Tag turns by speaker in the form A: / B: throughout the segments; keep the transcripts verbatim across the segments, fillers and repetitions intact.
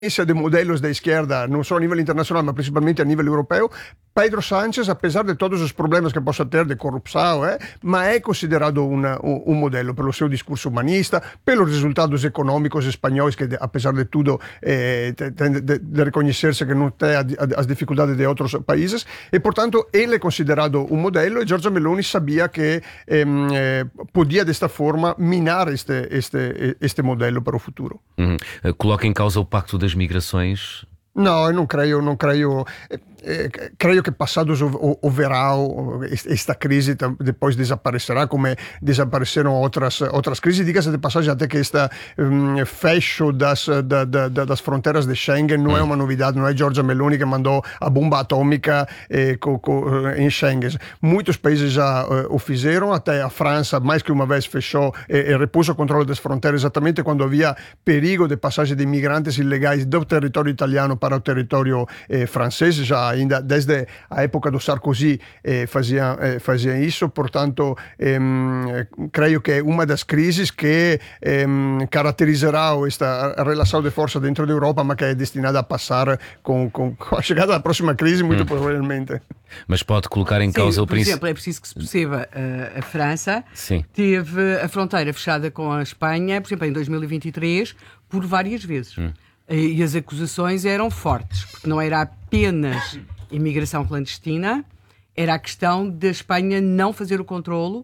A: de modelos da izquierda, não só a nível internacional, mas principalmente a nível europeu, Pedro Sánchez, apesar de todos os problemas que possa ter de corrupção, eh, mas é considerado uma, um, um modelo pelo seu discurso humanista, pelos resultados econômicos espanhóis, que apesar de tudo eh, tem de, de reconhecer-se que não tem as dificuldades de outros países, e portanto ele é considerado um modelo, e Giorgia Meloni sabia que eh, eh, podia desta forma minar este, este, este modelo para o futuro.
B: Uhum. Coloca em causa o Pacto das Migrações?
A: Não, eu não creio, não creio. Eh, creio que passados o, o, o verão, esta crise depois desaparecerá, como desapareceram outras, outras crises. Diga-se de passagem até que este um, fecho das, da, da, das fronteiras de Schengen não é uma novidade, não é Giorgia Meloni que mandou a bomba atômica eh, co, co, em Schengen. Muitos países já eh, o fizeram, até a França mais que uma vez fechou e, e repôs o controle das fronteiras exatamente quando havia perigo de passagem de imigrantes ilegais do território italiano para o território eh, francês, já ainda desde a época do Sarkozy eh, faziam, eh, faziam isso, portanto eh, creio que é uma das crises que eh, caracterizará esta relação de força dentro da Europa, mas que é destinada a passar com, com, com a chegada da próxima crise, muito hum. provavelmente.
B: Mas pode colocar em
C: Sim,
B: causa o
C: por
B: princípio.
C: exemplo, é preciso que se perceba, uh, a França
B: Sim.
C: teve a fronteira fechada com a Espanha, por exemplo, em dois mil e vinte e três, por várias vezes. Hum. E as acusações eram fortes, porque não era apenas imigração clandestina, era a questão da Espanha não fazer o controlo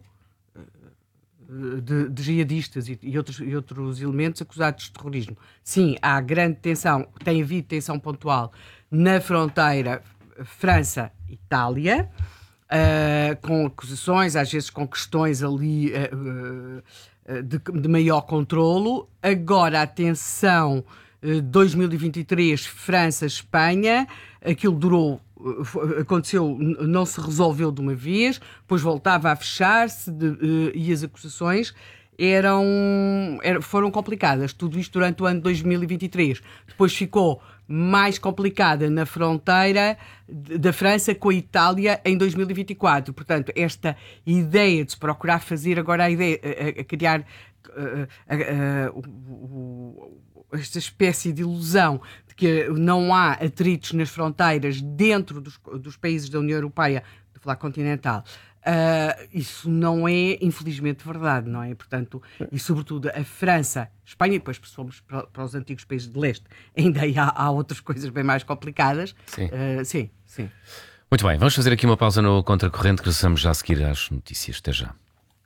C: de, de jihadistas e, e, outros, e outros elementos acusados de terrorismo. Sim, há grande tensão, tem havido tensão pontual na fronteira França-Itália, uh, com acusações, às vezes com questões ali uh, uh, de, de maior controlo. Agora a tensão dois mil e vinte e três, França-Espanha, aquilo durou, aconteceu, não se resolveu de uma vez, depois voltava a fechar-se de, e as acusações eram, eram, foram complicadas. Tudo isto durante o ano de dois mil e vinte e três. Depois ficou mais complicada na fronteira da França com a Itália em dois mil e vinte e quatro. Portanto, esta ideia de se procurar fazer agora a ideia, a, a criar a, a, a, o, esta espécie de ilusão de que não há atritos nas fronteiras dentro dos, dos países da União Europeia, de falar continental, uh, isso não é, infelizmente, verdade, não é? Portanto, e sobretudo a França, Espanha, e depois se formos para, para os antigos países de leste, ainda há, há outras coisas bem mais complicadas.
B: Sim.
C: Uh, sim, sim.
B: Muito bem, vamos fazer aqui uma pausa no Contracorrente, que regressamos já a seguir às notícias. Até já.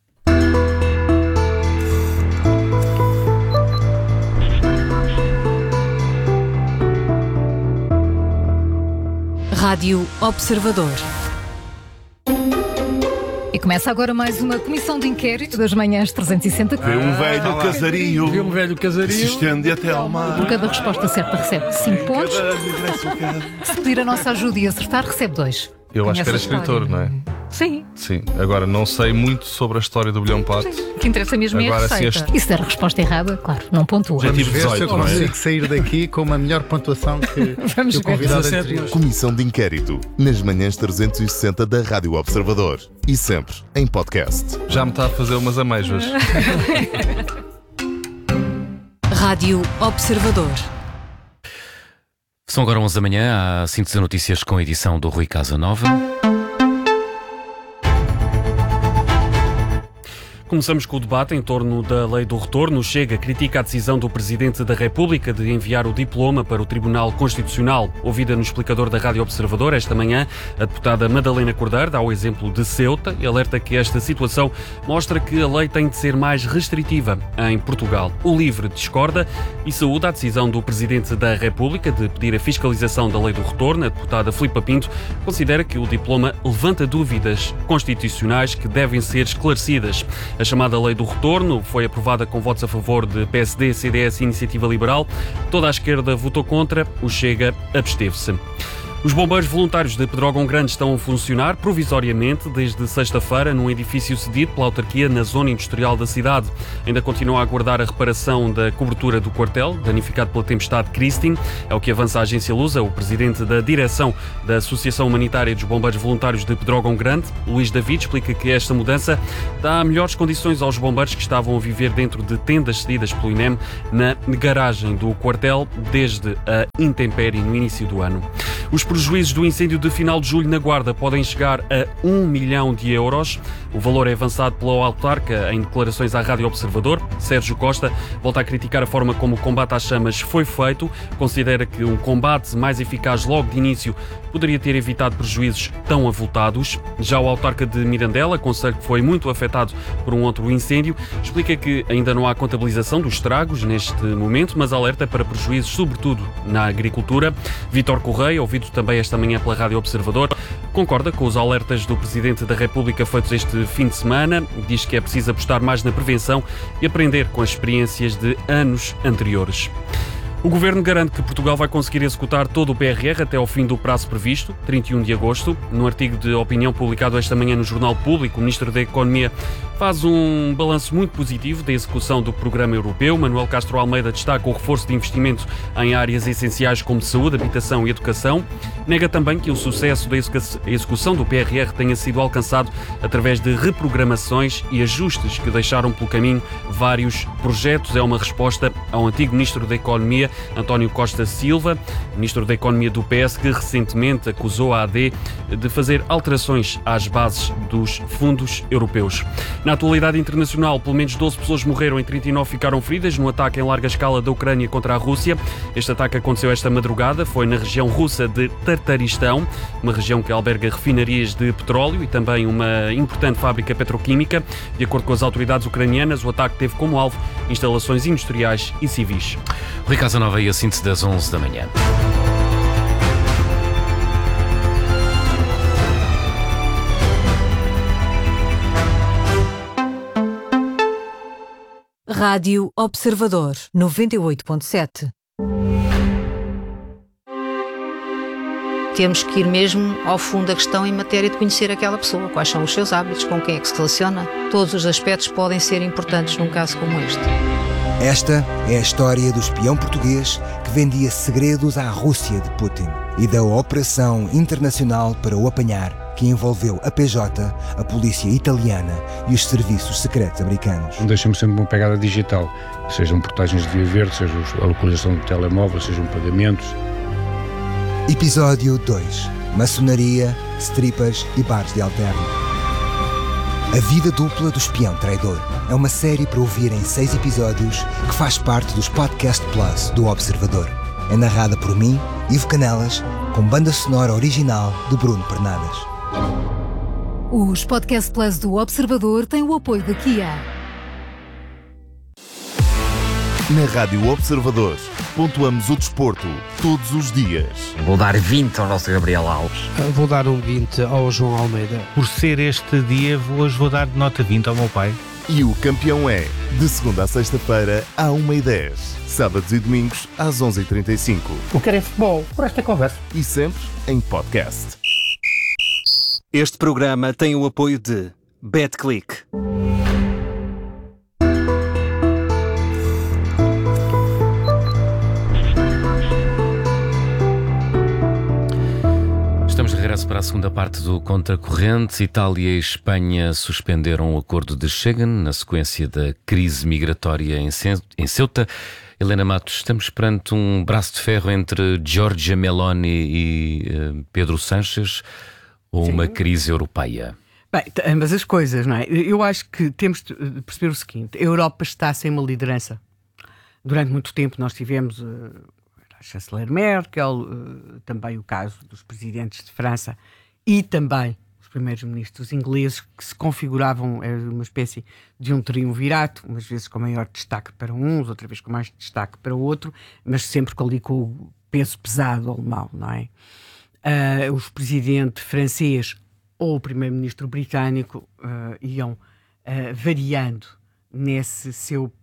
D: Rádio Observador.
E: E começa agora mais uma comissão de inquérito das manhãs trezentos e sessenta.
F: Vê um velho ah, casario,
G: vê um velho casario
F: que se estende até ao mar.
E: Por cada resposta certa recebe cinco pontos. Se pedir a nossa ajuda e acertar, recebe dois.
G: Eu acho que era escritor, não é?
E: Sim.
G: Sim. Agora, não sei muito sobre a história do Bilhão Pato.
E: O que interessa mesmo é a receita. Este... E se der a resposta errada, claro, não pontua.
F: Já tive dezoito,
H: ver se eu consigo sair daqui com uma melhor pontuação que, que o convidado anterior.
I: Comissão de inquérito, nas manhãs trezentos e sessenta da Rádio Observador. E sempre em podcast.
G: Já me está a fazer umas ameijoas.
D: Rádio Observador.
B: São agora onze da manhã, há síntese de notícias com a edição do Rui Casanova.
J: Começamos com o debate em torno da lei do retorno. Chega, critica a decisão do Presidente da República de enviar o diploma para o Tribunal Constitucional. Ouvida no explicador da Rádio Observador esta manhã, a deputada Madalena Cordeiro dá o exemplo de Ceuta e alerta que esta situação mostra que a lei tem de ser mais restritiva em Portugal. O LIVRE discorda e saúda a decisão do Presidente da República de pedir a fiscalização da lei do retorno. A deputada Filipa Pinto considera que o diploma levanta dúvidas constitucionais que devem ser esclarecidas. A chamada Lei do Retorno foi aprovada com votos a favor de P S D, C D S e Iniciativa Liberal. Toda a esquerda votou contra, o Chega absteve-se. Os bombeiros voluntários de Pedrógão Grande estão a funcionar provisoriamente desde sexta-feira num edifício cedido pela autarquia na zona industrial da cidade. Ainda continua a aguardar a reparação da cobertura do quartel, danificado pela tempestade Christine. É o que avança a agência Lusa. O presidente da direção da Associação Humanitária dos Bombeiros Voluntários de Pedrógão Grande, Luís David, explica que esta mudança dá melhores condições aos bombeiros que estavam a viver dentro de tendas cedidas pelo I N E M na garagem do quartel desde a intempérie no início do ano. Os prejuízos do incêndio de final de julho na Guarda podem chegar a um milhão de euros. O valor é avançado pela autarca em declarações à Rádio Observador. Sérgio Costa volta a criticar a forma como o combate às chamas foi feito. Considera que um combate mais eficaz logo de início poderia ter evitado prejuízos tão avultados. Já o autarca de Mirandela, concelho que foi muito afetado por um outro incêndio, explica que ainda não há contabilização dos estragos neste momento, mas alerta para prejuízos, sobretudo na agricultura. Vítor Correia, ouvido também esta manhã pela Rádio Observador, concorda com os alertas do Presidente da República feitos este fim de semana. Diz que é preciso apostar mais na prevenção e aprender com as experiências de anos anteriores. O Governo garante que Portugal vai conseguir executar todo o P R R até ao fim do prazo previsto, trinta e um de agosto. No artigo de opinião publicado esta manhã no Jornal Público, o Ministro da Economia faz um balanço muito positivo da execução do programa europeu. Manuel Castro Almeida destaca o reforço de investimento em áreas essenciais como saúde, habitação e educação. Nega também que o sucesso da execução do P R R tenha sido alcançado através de reprogramações e ajustes que deixaram pelo caminho vários projetos. É uma resposta ao antigo Ministro da Economia, António Costa Silva, Ministro da Economia do P S, que recentemente acusou a A D de fazer alterações às bases dos fundos europeus. Na atualidade internacional, pelo menos doze pessoas morreram e trinta e nove ficaram feridas no ataque em larga escala da Ucrânia contra a Rússia. Este ataque aconteceu esta madrugada, foi na região russa de Tartaristão, uma região que alberga refinarias de petróleo e também uma importante fábrica petroquímica. De acordo com as autoridades ucranianas, o ataque teve como alvo instalações industriais e civis.
B: Rui Casanova e a síntese das onze da manhã.
D: Rádio Observador, noventa e oito ponto sete.
K: Temos que ir mesmo ao fundo da questão em matéria de conhecer aquela pessoa, quais são os seus hábitos, com quem é que se relaciona. Todos os aspectos podem ser importantes num caso como este.
L: Esta é a história do espião português que vendia segredos à Rússia de Putin e da operação internacional para o apanhar, que envolveu a P J, a polícia italiana e os serviços secretos americanos.
M: Deixa-me sempre uma pegada digital, sejam portagens de via verde, seja a localização do telemóvel, sejam pagamentos.
L: Episódio dois. Maçonaria, strippers e bares de alterno. A vida dupla do espião traidor é uma série para ouvir em seis episódios que faz parte dos Podcast Plus do Observador. É narrada por mim, Ivo Canelas, com banda sonora original de Bruno Pernadas.
E: Os Podcast Plus do Observador têm o apoio da Kia.
I: Na Rádio Observador, pontuamos o desporto todos os dias.
N: Vou dar vinte ao nosso Gabriel Alves.
O: Vou dar um vinte ao João Almeida.
P: Por ser este dia, hoje vou dar nota vinte ao meu pai.
I: E o campeão é, de segunda a sexta-feira, à uma e dez. Sábados e domingos, às onze e trinta e cinco.
O: O que é futebol, por esta conversa.
I: E sempre em podcast.
Q: Este programa tem o apoio de BetClick.
B: Estamos de regresso para a segunda parte do Contracorrente. Itália e Espanha suspenderam o acordo de Schengen na sequência da crise migratória em Ceuta. Helena Matos, estamos perante um braço de ferro entre Giorgia Meloni e uh, Pedro Sánchez ou Sim. uma crise europeia?
C: Bem, ambas as coisas, não é? Eu acho que temos de perceber o seguinte: a Europa está sem uma liderança. Durante muito tempo nós tivemos uh, a chanceler Merkel, uh, também o caso dos presidentes de França e também os primeiros ministros ingleses, que se configuravam era uma espécie de um triunvirato, umas vezes com maior destaque para uns, outra vez com mais destaque para o outro, mas sempre ali com o peso pesado alemão, não é? Uh, os presidentes francês ou o primeiro-ministro britânico uh, iam uh, variando nesse seu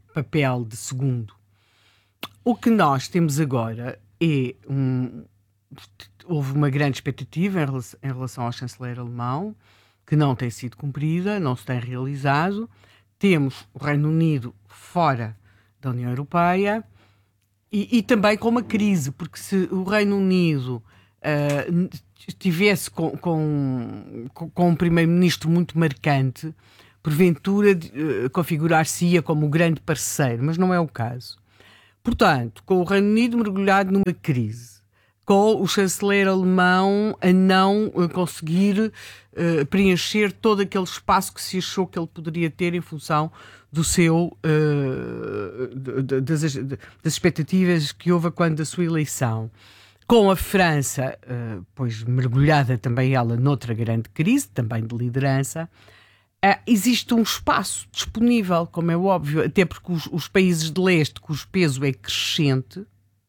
C: papel de segundo. O que nós temos agora é um, houve uma grande expectativa em relação, em relação ao chanceler alemão, que não tem sido cumprida, não se tem realizado. Temos o Reino Unido fora da União Europeia e, e também com uma crise, porque se o Reino Unido uh, estivesse com, com, com um primeiro-ministro muito marcante, porventura uh, configurar-se-ia como o grande parceiro, mas não é o caso. Portanto, com o Reino Unido mergulhado numa crise, com o chanceler alemão a não uh, conseguir uh, preencher todo aquele espaço que se achou que ele poderia ter em função do seu, uh, de, de, das, de, das expectativas que houve quando da sua eleição. Com a França, uh, pois mergulhada também ela noutra grande crise, também de liderança, uh, existe um espaço disponível, como é óbvio, até porque os, os países de leste, cujo peso é crescente,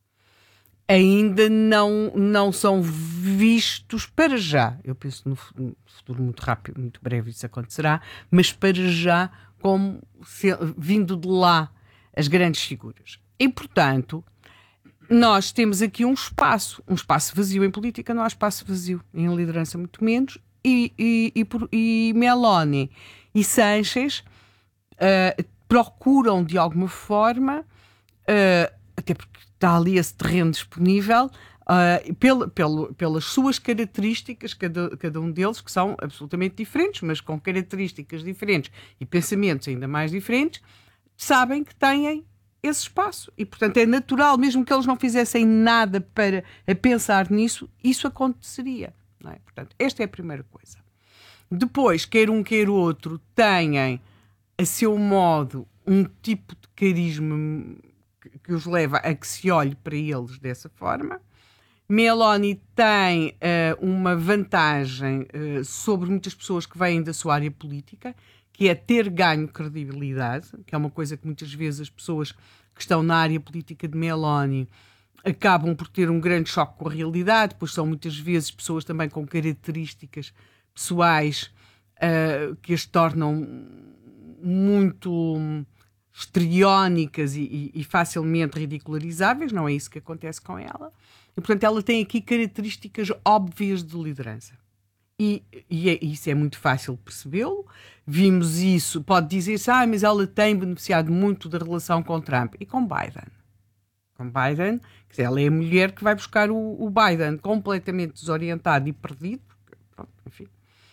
C: ainda não, não são vistos para já. Eu penso no futuro muito rápido, muito breve isso acontecerá, mas para já como se, vindo de lá as grandes figuras. E, portanto, nós temos aqui um espaço, um espaço vazio em política, não há espaço vazio em liderança, muito menos, e, e, e, por, e Meloni e Sánchez uh, procuram de alguma forma, uh, até porque está ali esse terreno disponível, uh, pel, pel, pelas suas características, cada, cada um deles, que são absolutamente diferentes, mas com características diferentes e pensamentos ainda mais diferentes, sabem que têm esse espaço. E, portanto, é natural, mesmo que eles não fizessem nada para a pensar nisso, isso aconteceria. Não é? Portanto, esta é a primeira coisa. Depois, quer um, quer outro, têm, a seu modo, um tipo de carisma que os leva a que se olhe para eles dessa forma. Meloni tem uh, uma vantagem uh, sobre muitas pessoas que vêm da sua área política, que é ter ganho credibilidade, que é uma coisa que muitas vezes as pessoas que estão na área política de Meloni acabam por ter um grande choque com a realidade, pois são muitas vezes pessoas também com características pessoais uh, que as tornam muito histriónicas e, e, e facilmente ridicularizáveis. Não é isso que acontece com ela. E, portanto, ela tem aqui características óbvias de liderança. E, e é, isso é muito fácil percebê-lo. Vimos isso, pode dizer-se, ah, mas ela tem beneficiado muito da relação com Trump e com Biden. Com Biden, quer dizer, ela é a mulher que vai buscar o, o Biden completamente desorientado e perdido, porque, pronto, enfim.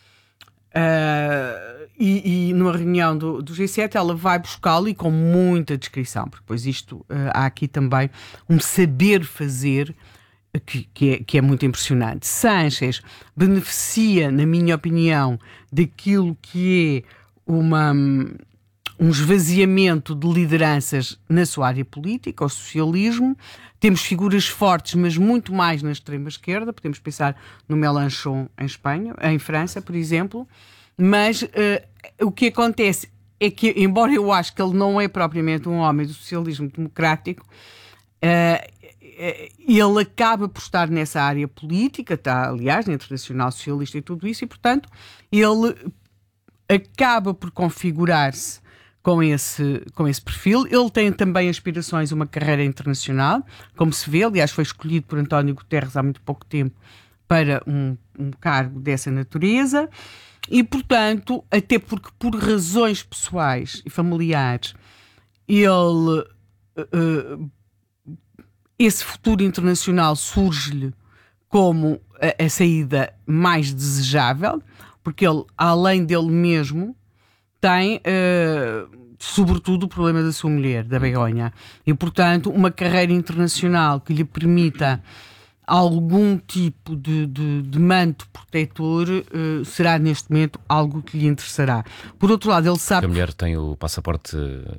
C: Uh, e, e numa reunião do, do G sete ela vai buscá-lo e com muita descrição, porque depois isto, uh, há aqui também um saber fazer que, que, é, que é muito impressionante. Sánchez beneficia, na minha opinião, daquilo que é uma, um esvaziamento de lideranças na sua área política, o socialismo. Temos figuras fortes, mas muito mais na extrema-esquerda. Podemos pensar no Mélenchon em Espanha, em França, por exemplo. Mas uh, o que acontece é que, embora eu acho que ele não é propriamente um homem do socialismo democrático, uh, ele acaba por estar nessa área política, está, aliás, na Internacional Socialista e tudo isso, e, portanto, ele acaba por configurar-se com esse, com esse perfil. Ele tem também aspirações a uma carreira internacional, como se vê, aliás, foi escolhido por António Guterres há muito pouco tempo para um, um cargo dessa natureza, e, portanto, até porque por razões pessoais e familiares, ele... Uh, esse futuro internacional surge-lhe como a, a saída mais desejável, porque ele, além dele mesmo, tem, uh, sobretudo, o problema da sua mulher, da Begonha. E, portanto, uma carreira internacional que lhe permita algum tipo de, de, de manto protetor uh, será, neste momento, algo que lhe interessará. Por outro lado, ele sabe...
B: A mulher tem o passaporte...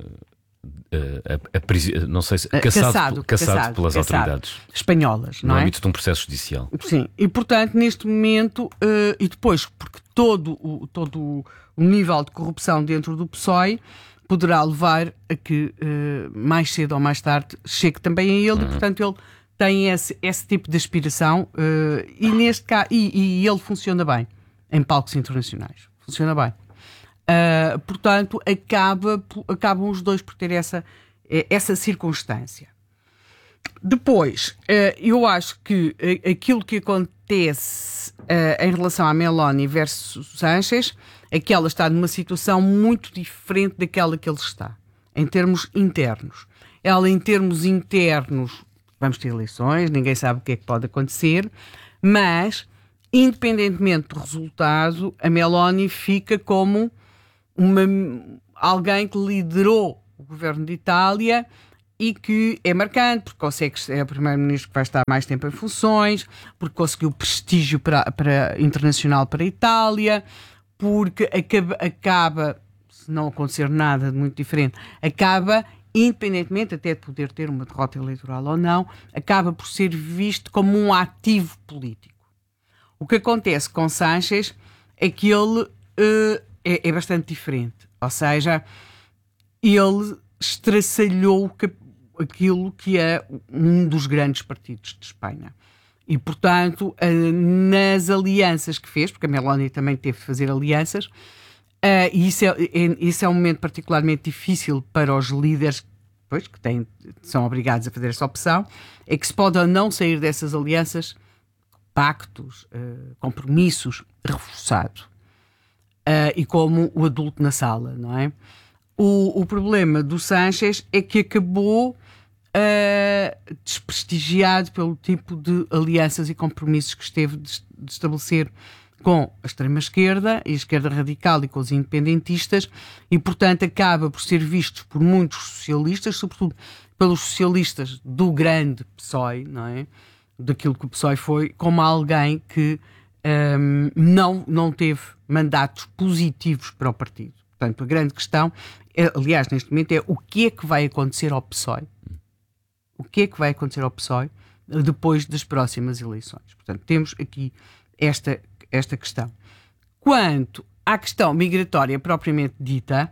B: A, a, a, não sei se
C: caçado,
B: caçado, caçado, caçado pelas
C: caçado.
B: autoridades
C: espanholas, não
B: no
C: é?
B: âmbito de um processo judicial.
C: Sim, e portanto neste momento uh, e depois porque todo o, todo o nível de corrupção dentro do P S O E poderá levar a que uh, mais cedo ou mais tarde chegue também a ele, uhum. E portanto ele tem esse, esse tipo de aspiração uh, e neste caso e, e ele funciona bem em palcos internacionais, funciona bem. Uh, portanto, acaba, acabam os dois por ter essa, essa circunstância. Depois, eu acho que aquilo que acontece em relação à Meloni versus Sánchez é que ela está numa situação muito diferente daquela que ele está, em termos internos. Ela, em termos internos, vamos ter eleições, ninguém sabe o que é que pode acontecer, mas, independentemente do resultado, a Meloni fica como uma, alguém que liderou o governo de Itália e que é marcante, porque consegue, é o primeiro-ministro que vai estar mais tempo em funções, porque conseguiu prestígio para, para, internacional para a Itália, porque acaba, acaba, se não acontecer nada de muito diferente, acaba, independentemente até de poder ter uma derrota eleitoral ou não, acaba por ser visto como um ativo político. O que acontece com Sánchez é que ele uh, é, é bastante diferente, ou seja, ele estraçalhou aquilo que é um dos grandes partidos de Espanha. E, portanto, nas alianças que fez, porque a Meloni também teve de fazer alianças, e isso é, é, isso é um momento particularmente difícil para os líderes pois, que têm, são obrigados a fazer essa opção, é que se pode ou não sair dessas alianças, pactos, compromissos, reforçado. E como o adulto na sala, não é? O, o problema do Sánchez é que acabou uh, desprestigiado pelo tipo de alianças e compromissos que esteve de, de estabelecer com a extrema-esquerda e a esquerda radical e com os independentistas e, portanto, acaba por ser visto por muitos socialistas, sobretudo pelos socialistas do grande P SOE, não é? Daquilo que o P SOE foi, como alguém que um, não, não teve mandatos positivos para o partido. Portanto, a grande questão, é, aliás, neste momento, é o que é que vai acontecer ao P SOE? O que é que vai acontecer ao P SOE depois das próximas eleições? Portanto, temos aqui esta, esta questão. Quanto à questão migratória propriamente dita,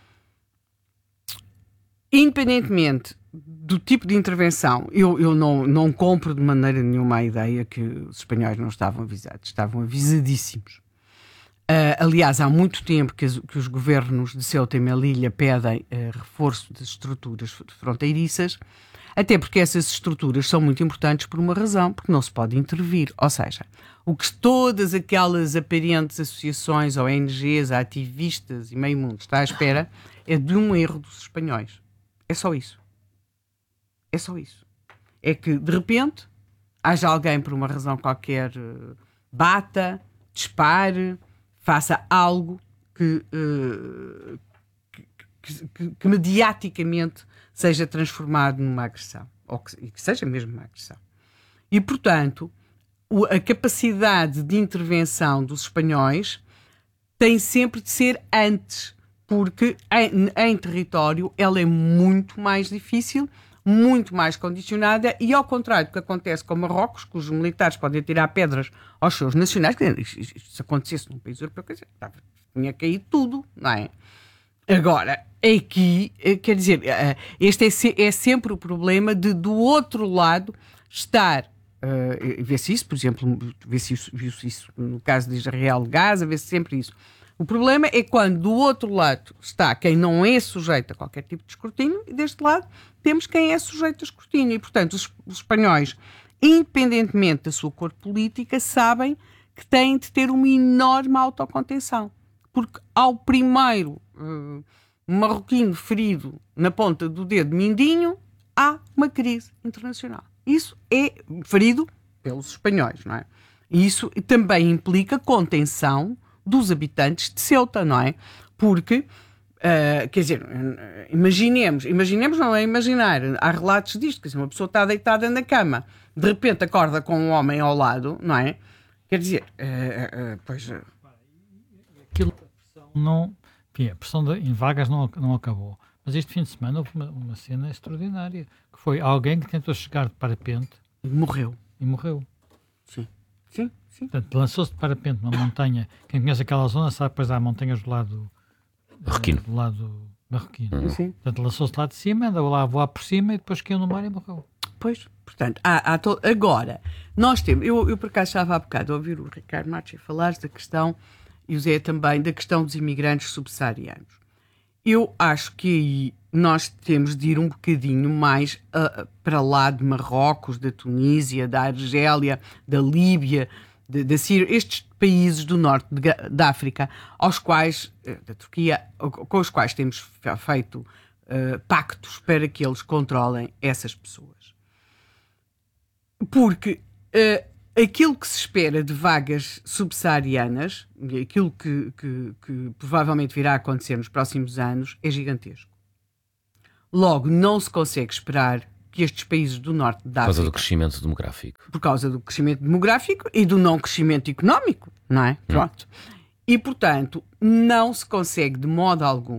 C: independentemente do tipo de intervenção, eu, eu não, não compro de maneira nenhuma a ideia que os espanhóis não estavam avisados. Estavam avisadíssimos. Uh, aliás, há muito tempo que, as, que os governos de Ceuta e Melilla pedem uh, reforço das estruturas fronteiriças, até porque essas estruturas são muito importantes por uma razão, porque não se pode intervir. Ou seja, o que todas aquelas aparentes associações, O N Gs, ativistas e meio mundo está à espera é de um erro dos espanhóis. É só isso. É só isso. É que, de repente, haja alguém, por uma razão qualquer, bata, dispare, faça algo que, uh, que, que, que, que mediaticamente seja transformado numa agressão, ou que, e que seja mesmo uma agressão. E, portanto, o, a capacidade de intervenção dos espanhóis tem sempre de ser antes, porque em, em território ela é muito mais difícil, muito mais condicionada e, ao contrário do que acontece com Marrocos, cujos militares podem tirar pedras aos seus nacionais, se acontecesse num país europeu, tinha caído tudo, não é? Agora, aqui, quer dizer, este é, é sempre o problema de, do outro lado, estar, uh, vê-se isso, por exemplo, vê-se isso, vê-se isso no caso de Israel, Gaza, vê-se sempre isso. O problema é quando do outro lado está quem não é sujeito a qualquer tipo de escrutínio e deste lado temos quem é sujeito a escrutínio. E, portanto, os, os espanhóis, independentemente da sua cor política, sabem que têm de ter uma enorme autocontenção. Porque ao primeiro uh, marroquino ferido na ponta do dedo mindinho, há uma crise internacional. Isso é ferido pelos espanhóis, não é? E isso também implica contenção dos habitantes de Ceuta, não é? Porque, uh, quer dizer, imaginemos, imaginemos não é imaginar, há relatos disto, quer dizer, uma pessoa está deitada na cama, de repente acorda com um homem ao lado, não é? Quer dizer, uh, uh, pois... Uh...
R: Aquilo, a pressão não... Enfim, a pressão de, em vagas não, não acabou, mas este fim de semana houve uma, uma cena extraordinária, que foi alguém que tentou chegar de parapente...
C: E morreu.
R: E morreu.
C: Sim. Sim. Sim.
R: Portanto, lançou-se de parapente numa montanha. Quem conhece aquela zona sabe, depois há montanhas do lado
B: marroquino.
R: Do lado marroquino.
C: Uhum. Sim.
R: Portanto, lançou-se lá de cima, andou lá a voar por cima e depois caiu no mar e morreu.
C: Pois, portanto, há, há to... agora, nós temos, eu, eu por acaso estava há bocado a ouvir o Ricardo Matos falar da questão, e o Zé também, da questão dos imigrantes subsaarianos. eu acho que aí nós temos de ir um bocadinho mais uh, para lá de Marrocos, da Tunísia, da Argélia, da Líbia, da Síria, estes países do norte de, da África, aos quais, da Turquia, com os quais temos feito uh, pactos para que eles controlem essas pessoas. Porque uh, aquilo que se espera de vagas subsaarianas, aquilo que, que, que provavelmente virá a acontecer nos próximos anos, é gigantesco. Logo, não se consegue esperar que estes países do norte da África...
B: Por causa do crescimento demográfico.
C: Por causa do crescimento demográfico e do não crescimento económico, não é? Pronto. Hum. E, portanto, não se consegue de modo algum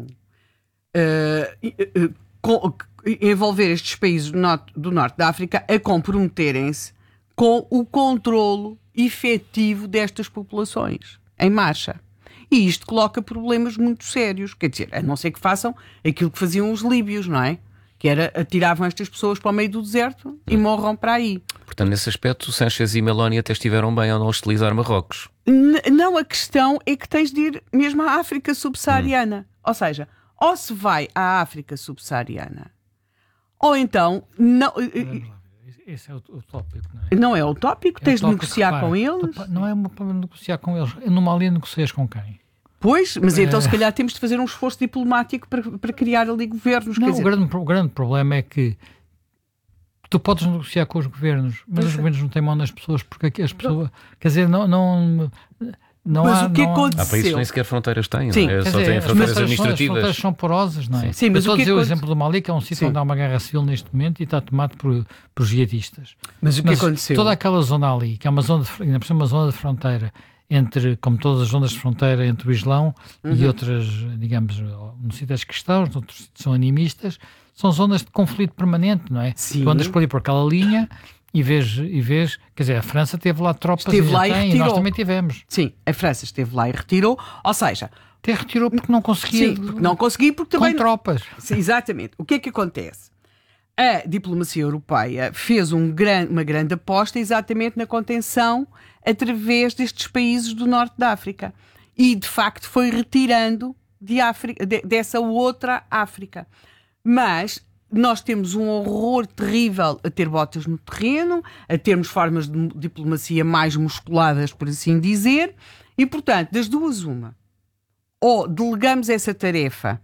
C: uh, uh, com, envolver estes países do norte, do norte da África a comprometerem-se com o controlo efetivo destas populações em marcha. E isto coloca problemas muito sérios. Quer dizer, a não ser que façam aquilo que faziam os líbios, não é? Que era, atiravam estas pessoas para o meio do deserto e morram para aí.
B: Portanto, nesse aspecto, Sánchez e Meloni até estiveram bem ao não hostilizar Marrocos.
C: N- não, a questão é que tens de ir mesmo à África subsaariana. Hum. Ou seja, ou se vai à África subsaariana, ou então... não.
R: Esse é o tópico, não é?
C: Não é o tópico,
R: é
C: tens
R: tópico,
C: de negociar
R: repara,
C: com eles.
R: Não é um problema de negociar com eles. Numa ali negocias com quem?
C: Pois, mas então
R: é...
C: se calhar temos de fazer um esforço diplomático para, para criar ali governos.
R: Não,
C: quer
R: o,
C: dizer...
R: grande, o grande problema é que tu podes negociar com os governos, mas
C: mas
R: os governos não têm mão nas pessoas, porque as pessoas... Quer dizer, não... não Não
C: mas
R: há,
C: o que
R: não
C: aconteceu?
B: Há países que nem sequer fronteiras têm,
C: Sim,
B: não é? Só
R: dizer,
B: têm fronteiras
R: as
B: administrativas.
R: As fronteiras são porosas, não é?
B: Sim.
C: Sim, mas
R: eu estou a dizer o
C: aconte...
R: exemplo do Mali, que é um sítio
C: Sim.
R: onde há uma guerra civil neste momento e está tomado por, por jihadistas.
C: Mas o que
R: mas
C: aconteceu?
R: Toda aquela zona ali, que é uma zona de, ainda por cima, uma zona de fronteira, entre, como todas as zonas de fronteira entre o Islão uhum. e outras, digamos, uns sítios cristãos, outros são animistas, são zonas de conflito permanente, não é?
C: Sim.
R: Tu andas por ali por aquela linha... E vês, e vês, quer dizer, a França teve lá tropas
C: esteve
R: e,
C: lá e,
R: tem, e nós também tivemos.
C: Sim, a França esteve lá e retirou, ou seja...
R: Até retirou porque não conseguia...
C: Sim, porque não conseguia, porque também...
R: Com tropas.
C: Sim, exatamente. O que é que acontece? A diplomacia europeia fez um gran... uma grande aposta exatamente na contenção através destes países do norte da África. E, de facto, foi retirando de África, de... dessa outra África. Mas... nós temos um horror terrível a ter botas no terreno, a termos formas de diplomacia mais musculadas, por assim dizer, e, portanto, das duas uma. Ou delegamos essa tarefa,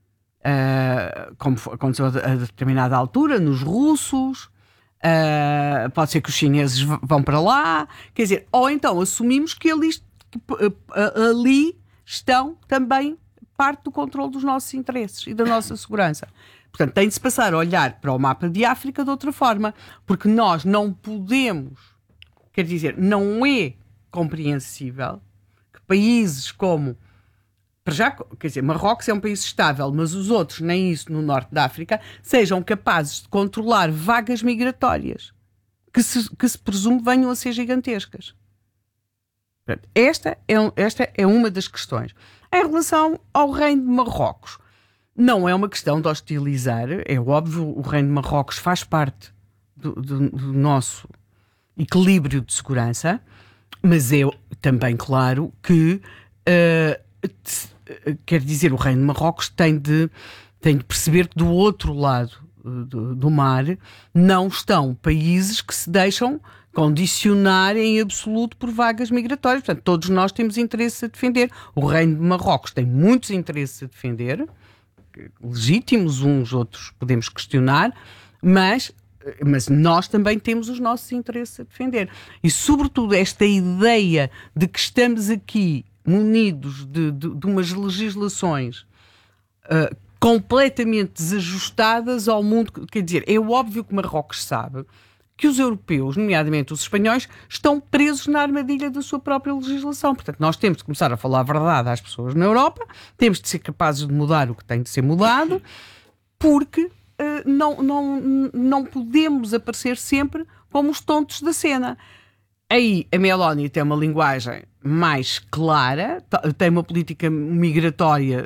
C: uh, como aconteceu a determinada altura, nos russos, uh, pode ser que os chineses vão para lá, quer dizer, ou então assumimos que ali, que, uh, ali estão também parte do controle dos nossos interesses e da nossa segurança. Portanto, tem de se passar a olhar para o mapa de África de outra forma, porque nós não podemos, quer dizer, não é compreensível que países como, para já, quer dizer, Marrocos é um país estável, mas os outros, nem isso no norte da África, sejam capazes de controlar vagas migratórias que se, que se presume venham a ser gigantescas. Portanto, esta é, esta é uma das questões. Em relação ao reino de Marrocos, não é uma questão de hostilizar, é óbvio, o Reino de Marrocos faz parte do, do, do nosso equilíbrio de segurança, mas é também claro que, uh, te, quer dizer, o Reino de Marrocos tem de, tem de perceber que do outro lado do, do mar não estão países que se deixam condicionar em absoluto por vagas migratórias. Portanto, todos nós temos interesse a defender. O Reino de Marrocos tem muitos interesses a defender, legítimos, uns outros podemos questionar, mas, mas nós também temos os nossos interesses a defender. E, sobretudo, esta ideia de que estamos aqui munidos de, de, de umas legislações uh, completamente desajustadas ao mundo. Quer dizer, é óbvio que Marrocos sabe que os europeus, nomeadamente os espanhóis, estão presos na armadilha da sua própria legislação. Portanto, nós temos de começar a falar a verdade às pessoas na Europa, temos de ser capazes de mudar o que tem de ser mudado, porque uh, não, não, não podemos aparecer sempre como os tontos da cena. Aí a Meloni tem uma linguagem mais clara, tem uma política migratória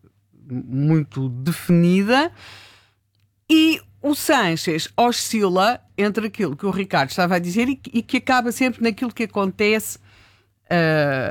C: muito definida, e o Sánchez oscila entre aquilo que o Ricardo estava a dizer e que, e que acaba sempre naquilo que acontece uh,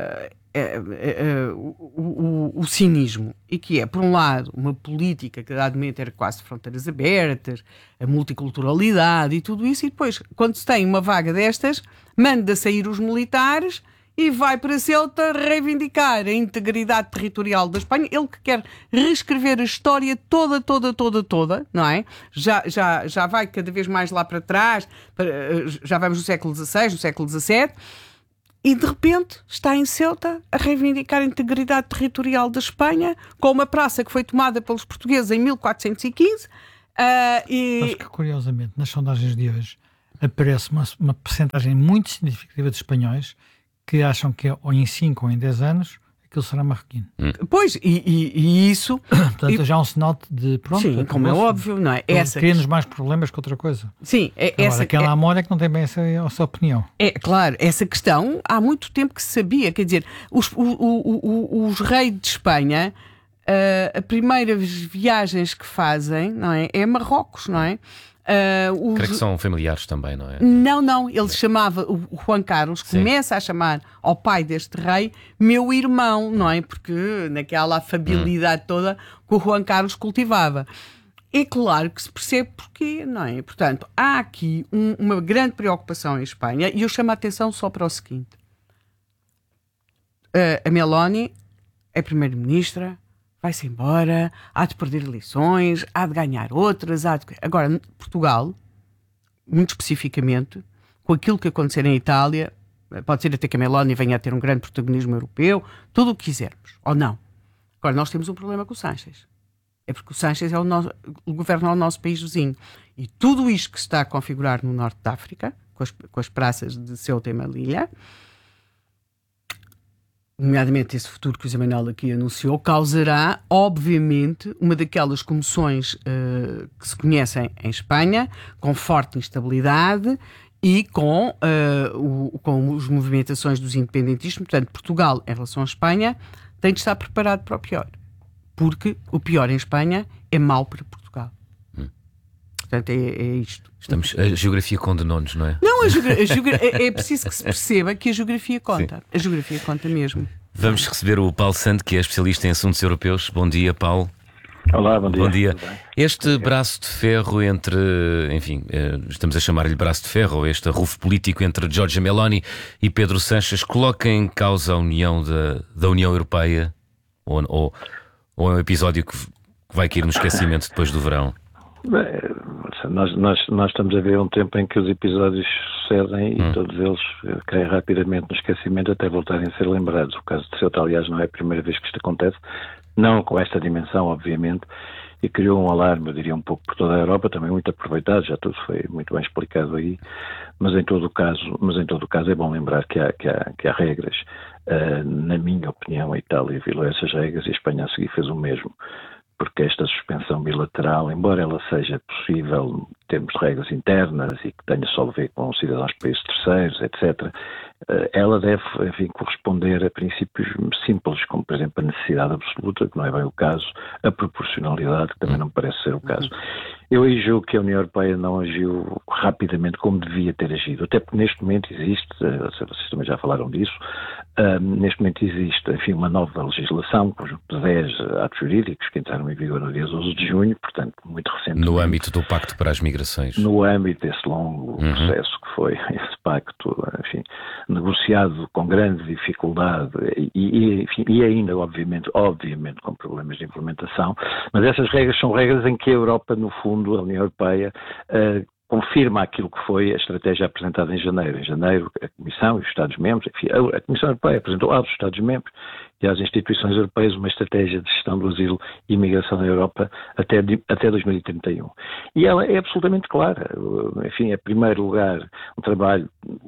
C: é, é, o, o, o cinismo, e que é, por um lado, uma política que dá de meter quase fronteiras abertas, a multiculturalidade e tudo isso, e depois, quando se tem uma vaga destas, manda sair os militares e vai para Ceuta reivindicar a integridade territorial da Espanha. Ele que quer reescrever a história toda, toda, toda, toda, não é? Já, já, já vai cada vez mais lá para trás, para, já vamos no século dezasseis, no século dezassete, e de repente está em Ceuta a reivindicar a integridade territorial da Espanha, com uma praça que foi tomada pelos portugueses em mil quatrocentos e quinze. Uh, e...
R: Acho que, curiosamente, nas sondagens de hoje, aparece uma, uma percentagem muito significativa de espanhóis que acham que ou em cinco ou em dez anos aquilo será marroquino.
C: Hum. Pois, e, e, e isso...
R: Portanto,
C: e...
R: já é um sinal de... Pronto,
C: sim, como é óbvio, não é?
R: Essa cria-nos mais problemas que outra coisa.
C: Sim, é,
R: Agora,
C: essa...
R: aquela
C: é...
R: Amor é que não tem bem essa, essa opinião.
C: É, claro, essa questão há muito tempo que se sabia, quer dizer, os, o, o, o, os reis de Espanha, uh, as primeiras viagens que fazem, não é? É a Marrocos, não é?
B: Uh, os... Creio que são familiares também, não é?
C: Não, não, ele chamava, o Juan Carlos
B: Sim.
C: começa a chamar ao pai deste rei meu irmão, não é? Porque naquela afabilidade hum. toda que o Juan Carlos cultivava. É claro que se percebe porquê, não é? Portanto, há aqui um, uma grande preocupação em Espanha, e eu chamo a atenção só para o seguinte. Uh, a Meloni é primeira-ministra, vai-se embora, há de perder eleições, há de ganhar outras, há de... Agora, Portugal, muito especificamente, com aquilo que acontecer em Itália, pode ser até que a Meloni venha a ter um grande protagonismo europeu, tudo o que quisermos, ou não. Agora, nós temos um problema com o Sánchez. É porque o Sánchez é o, nosso, o governo do nosso país vizinho. E tudo isto que se está a configurar no norte da África, com as, com as praças de Ceuta e Melilla, nomeadamente esse futuro que o José Manuel aqui anunciou, causará, obviamente, uma daquelas comoções uh, que se conhecem em Espanha, com forte instabilidade e com, uh, o, com as movimentações dos independentistas. Portanto, Portugal, em relação à Espanha, tem de estar preparado para o pior. Porque o pior em Espanha é mau para Portugal. Hum. Portanto, é, é isto.
B: Estamos, a geografia condenou-nos, não é?
C: Não, a geogra- a geogra- é, é preciso que se perceba que a geografia conta. Sim. A geografia conta mesmo.
B: Vamos receber o Paulo Santo, que é especialista em assuntos europeus. Bom dia, Paulo.
S: Olá, bom dia.
B: Bom dia. Este braço de ferro entre, enfim, estamos a chamar-lhe braço de ferro, ou este arrufo político entre Giorgia Meloni e Pedro Sánchez, coloca em causa a união da, da União Europeia? Ou, ou, ou é um episódio que vai cair no esquecimento depois do verão?
S: Bem, nós, nós, nós estamos a ver um tempo em que os episódios sucedem e hum. todos eles caem rapidamente no esquecimento até voltarem a ser lembrados. O caso de Ceuta, aliás, não é a primeira vez que isto acontece, não com esta dimensão, obviamente, e criou um alarme, eu diria, um pouco por toda a Europa, também muito aproveitado, já tudo foi muito bem explicado aí, mas em todo o caso, mas em todo o caso é bom lembrar que há, que há, que há regras. Uh, na minha opinião, a Itália violou essas regras e a Espanha a seguir fez o mesmo. Porque esta suspensão bilateral, embora ela seja possível em termos de regras internas e que tenha só a ver com cidadãos de países terceiros, etcétera, ela deve, enfim, corresponder a princípios simples, como, por exemplo, a necessidade absoluta, que não é bem o caso, a proporcionalidade, que também não parece ser o caso. Eu aí julgo que a União Europeia não agiu rapidamente como devia ter agido, até porque neste momento existe, vocês também já falaram disso, um, neste momento existe, enfim, uma nova legislação, um conjunto de dez atos jurídicos que entraram em vigor no dia doze de junho, portanto, muito recentemente.
B: No âmbito do Pacto para as Migrações.
S: No âmbito desse longo
B: uhum.
S: processo que foi esse pacto, enfim, negociado com grande dificuldade e, e, enfim, e ainda, obviamente, obviamente, com problemas de implementação, mas essas regras são regras em que a Europa, no fundo, a União Europeia, uh, confirma aquilo que foi a estratégia apresentada em janeiro. Em janeiro, a Comissão e os Estados-membros, enfim, a, a Comissão Europeia apresentou aos Estados-membros e às instituições europeias uma estratégia de gestão do asilo e imigração na Europa até, até dois mil e trinta e um. E ela é absolutamente clara. Enfim, é, em primeiro lugar, um trabalho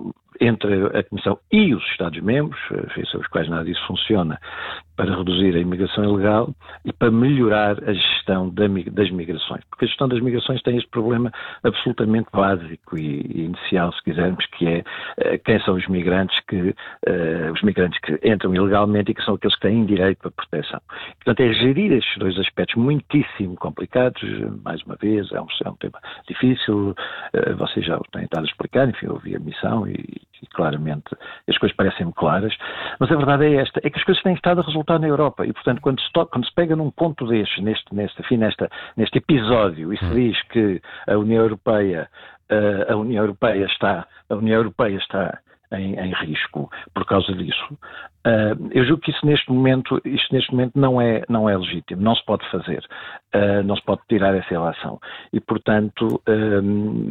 S: entre a Comissão e os Estados-membros, sobre os quais nada disso funciona, para reduzir a imigração ilegal e para melhorar a gestão da, das migrações. Porque a gestão das migrações tem este problema absolutamente básico e, e inicial, se quisermos, que é uh, quem são os migrantes que uh, os migrantes que entram ilegalmente e que são aqueles que têm direito à proteção. Portanto, é gerir estes dois aspectos muitíssimo complicados, mais uma vez, é um, é um tema difícil, uh, vocês já o têm estado a explicar, enfim, eu ouvi a missão e e claramente as coisas parecem-me claras, mas a verdade é esta, é que as coisas têm estado a resultar na Europa, e portanto quando se, to- quando se pega num ponto destes, neste, neste, enfim, nesta, neste episódio, e se diz que a União Europeia, uh, a União Europeia está, a União Europeia está Em, em risco por causa disso. Uh, eu julgo que isso neste momento, isto neste momento não é, não é legítimo, não se pode fazer, uh, não se pode tirar essa relação e, portanto, um,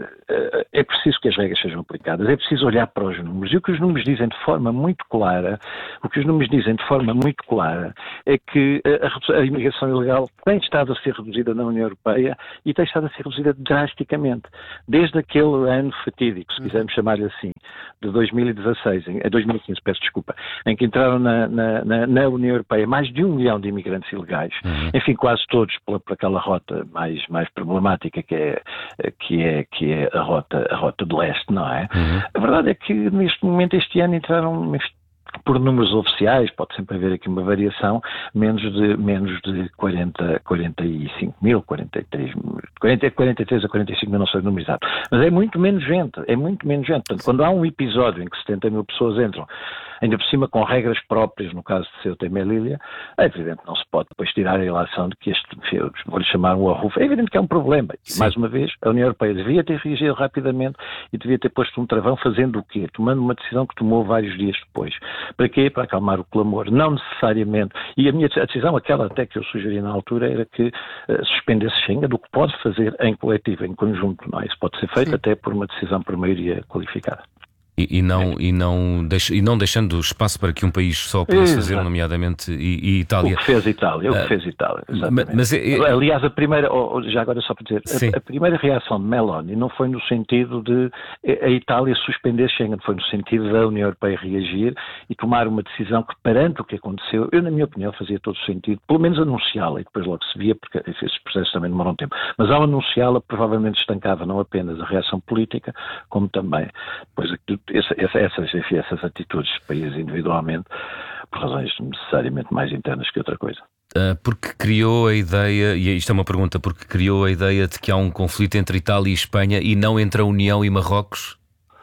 S: uh, é preciso que as regras sejam aplicadas, é preciso olhar para os números, e o que os números dizem de forma muito clara, o que os números dizem de forma muito clara é que a, a imigração ilegal tem estado a ser reduzida na União Europeia e tem estado a ser reduzida drasticamente, desde aquele ano fatídico, se quisermos chamar-lhe assim, de dois mil e dezasseis, em dois mil e quinze, peço desculpa, em que entraram na, na, na, na União Europeia mais de um milhão de imigrantes ilegais, uhum. enfim, quase todos por, por aquela rota mais, mais problemática que é, que é, que é a, rota, a rota de leste, não é? Uhum. A verdade é que neste momento, este ano, entraram por números oficiais, pode sempre haver aqui uma variação, menos de, menos de quarenta, quarenta e cinco mil, quarenta e três, quarenta, quarenta e três a quarenta e cinco mil, não sei o número exato, mas é muito menos gente, é muito menos gente. Portanto, quando há um episódio em que setenta mil pessoas entram, ainda por cima com regras próprias, no caso de Ceuta e Melilla, é evidente que não se pode depois tirar a ilação de que este, vou-lhe chamar um arrufo, é evidente que é um problema. E, mais uma vez, a União Europeia devia ter reagido rapidamente e devia ter posto um travão, fazendo o quê? Tomando uma decisão que tomou vários dias depois. Para quê? Para acalmar o clamor. Não necessariamente. E a minha a decisão, aquela até que eu sugeri na altura, era que uh, suspendesse Schengen, do que pode fazer em coletivo, em conjunto. Não é? Isso pode ser feito Sim. até por uma decisão por maioria qualificada.
B: E, e, não, e, não deix, e não deixando espaço para que um país só pudesse fazer, nomeadamente e, e Itália.
S: O que fez Itália, o que fez Itália, exatamente. Mas, é, é... Aliás, a primeira, já agora só para dizer, a, a primeira reação de Meloni não foi no sentido de a Itália suspender Schengen, foi no sentido da União Europeia reagir e tomar uma decisão que, perante o que aconteceu, eu, na minha opinião, fazia todo sentido, pelo menos anunciá-la, e depois logo se via, porque esses processos também demoram tempo, mas ao anunciá-la, provavelmente estancava não apenas a reação política, como também depois Essa, essas, enfim, essas atitudes de países individualmente por razões necessariamente mais internas que outra coisa.
B: Porque criou a ideia, e isto é uma pergunta, porque criou a ideia de que há um conflito entre Itália e Espanha e não entre a União e Marrocos?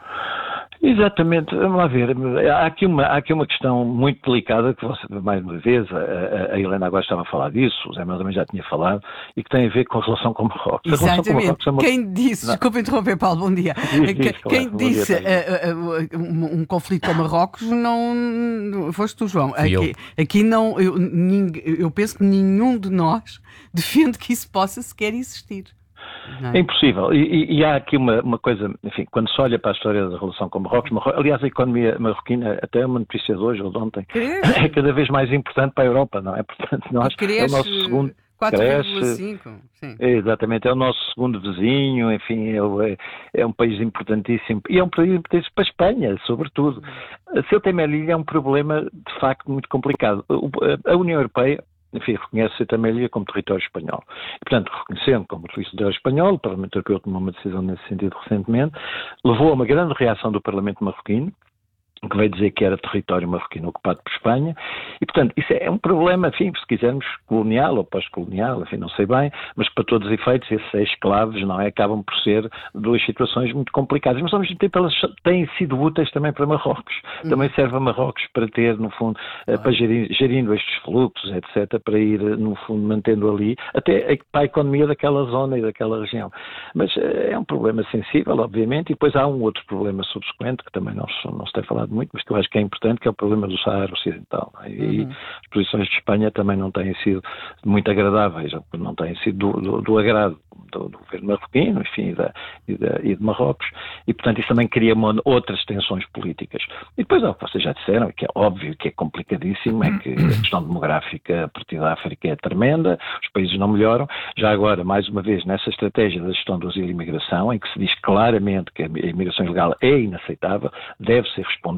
S: Exatamente, vamos lá ver, há aqui uma, há aqui uma questão muito delicada que você, mais uma vez, a, a Helena agora estava a falar disso, o Zé Manuel também já tinha falado, e que tem a ver com a relação com Marrocos.
C: Exatamente,
S: Marrocos é uma...
C: quem disse, não. Desculpa interromper Paulo, bom dia, diz, diz, quem claro, disse dia, uh, uh, um, um conflito com Marrocos não foste tu, João, aqui, aqui não, eu, ninguém, eu penso que nenhum de nós defende que isso possa sequer existir. Não.
S: É impossível. E, e, e há aqui uma, uma coisa, enfim, quando se olha para a história da relação com Marrocos, Marrocos, aliás, a economia marroquina, até uma notícia de hoje ou de ontem, é cada vez mais importante para a Europa, não é? Portanto, nós,
C: cresce,
S: é o nosso segundo.
C: quatro vírgula cinco Sim.
S: É, exatamente, é o nosso segundo vizinho, enfim, é, é um país importantíssimo, e é um país importantíssimo para a Espanha, sobretudo. A Ceuta e Melilla é um problema, de facto, muito complicado. A União Europeia, enfim, reconhece Ceuta e Melilla como território espanhol. E, portanto, reconhecendo como território espanhol, o Parlamento Europeu tomou uma decisão nesse sentido recentemente, levou a uma grande reação do Parlamento marroquino, que veio dizer que era território marroquino ocupado por Espanha, e, portanto, isso é um problema, enfim, se quisermos, colonial ou pós-colonial, enfim, não sei bem, mas que para todos os efeitos, esses escravos, não é, acabam por ser duas situações muito complicadas, mas ao mesmo tempo elas têm sido úteis também para Marrocos, hum. também serve a Marrocos para ter, no fundo, ah. para gerir, gerindo estes fluxos, etcétera, para ir, no fundo, mantendo ali, até para a economia daquela zona e daquela região. Mas é um problema sensível, obviamente, e depois há um outro problema subsequente, que também não, não se tem falado muito, mas que eu acho que é importante, que é o problema do Saara Ocidental. Não é? E uhum. as posições de Espanha também não têm sido muito agradáveis, não têm sido do, do, do agrado do, do governo marroquino, enfim, e, da, e, da, e de Marrocos, e portanto isso também cria outras tensões políticas. E depois, ó, vocês já disseram, que é óbvio, que é complicadíssimo, é que a questão demográfica a partir da África é tremenda, os países não melhoram. Já agora, mais uma vez, nessa estratégia da gestão do asilo e imigração, em que se diz claramente que a imigração ilegal é inaceitável, deve ser respondida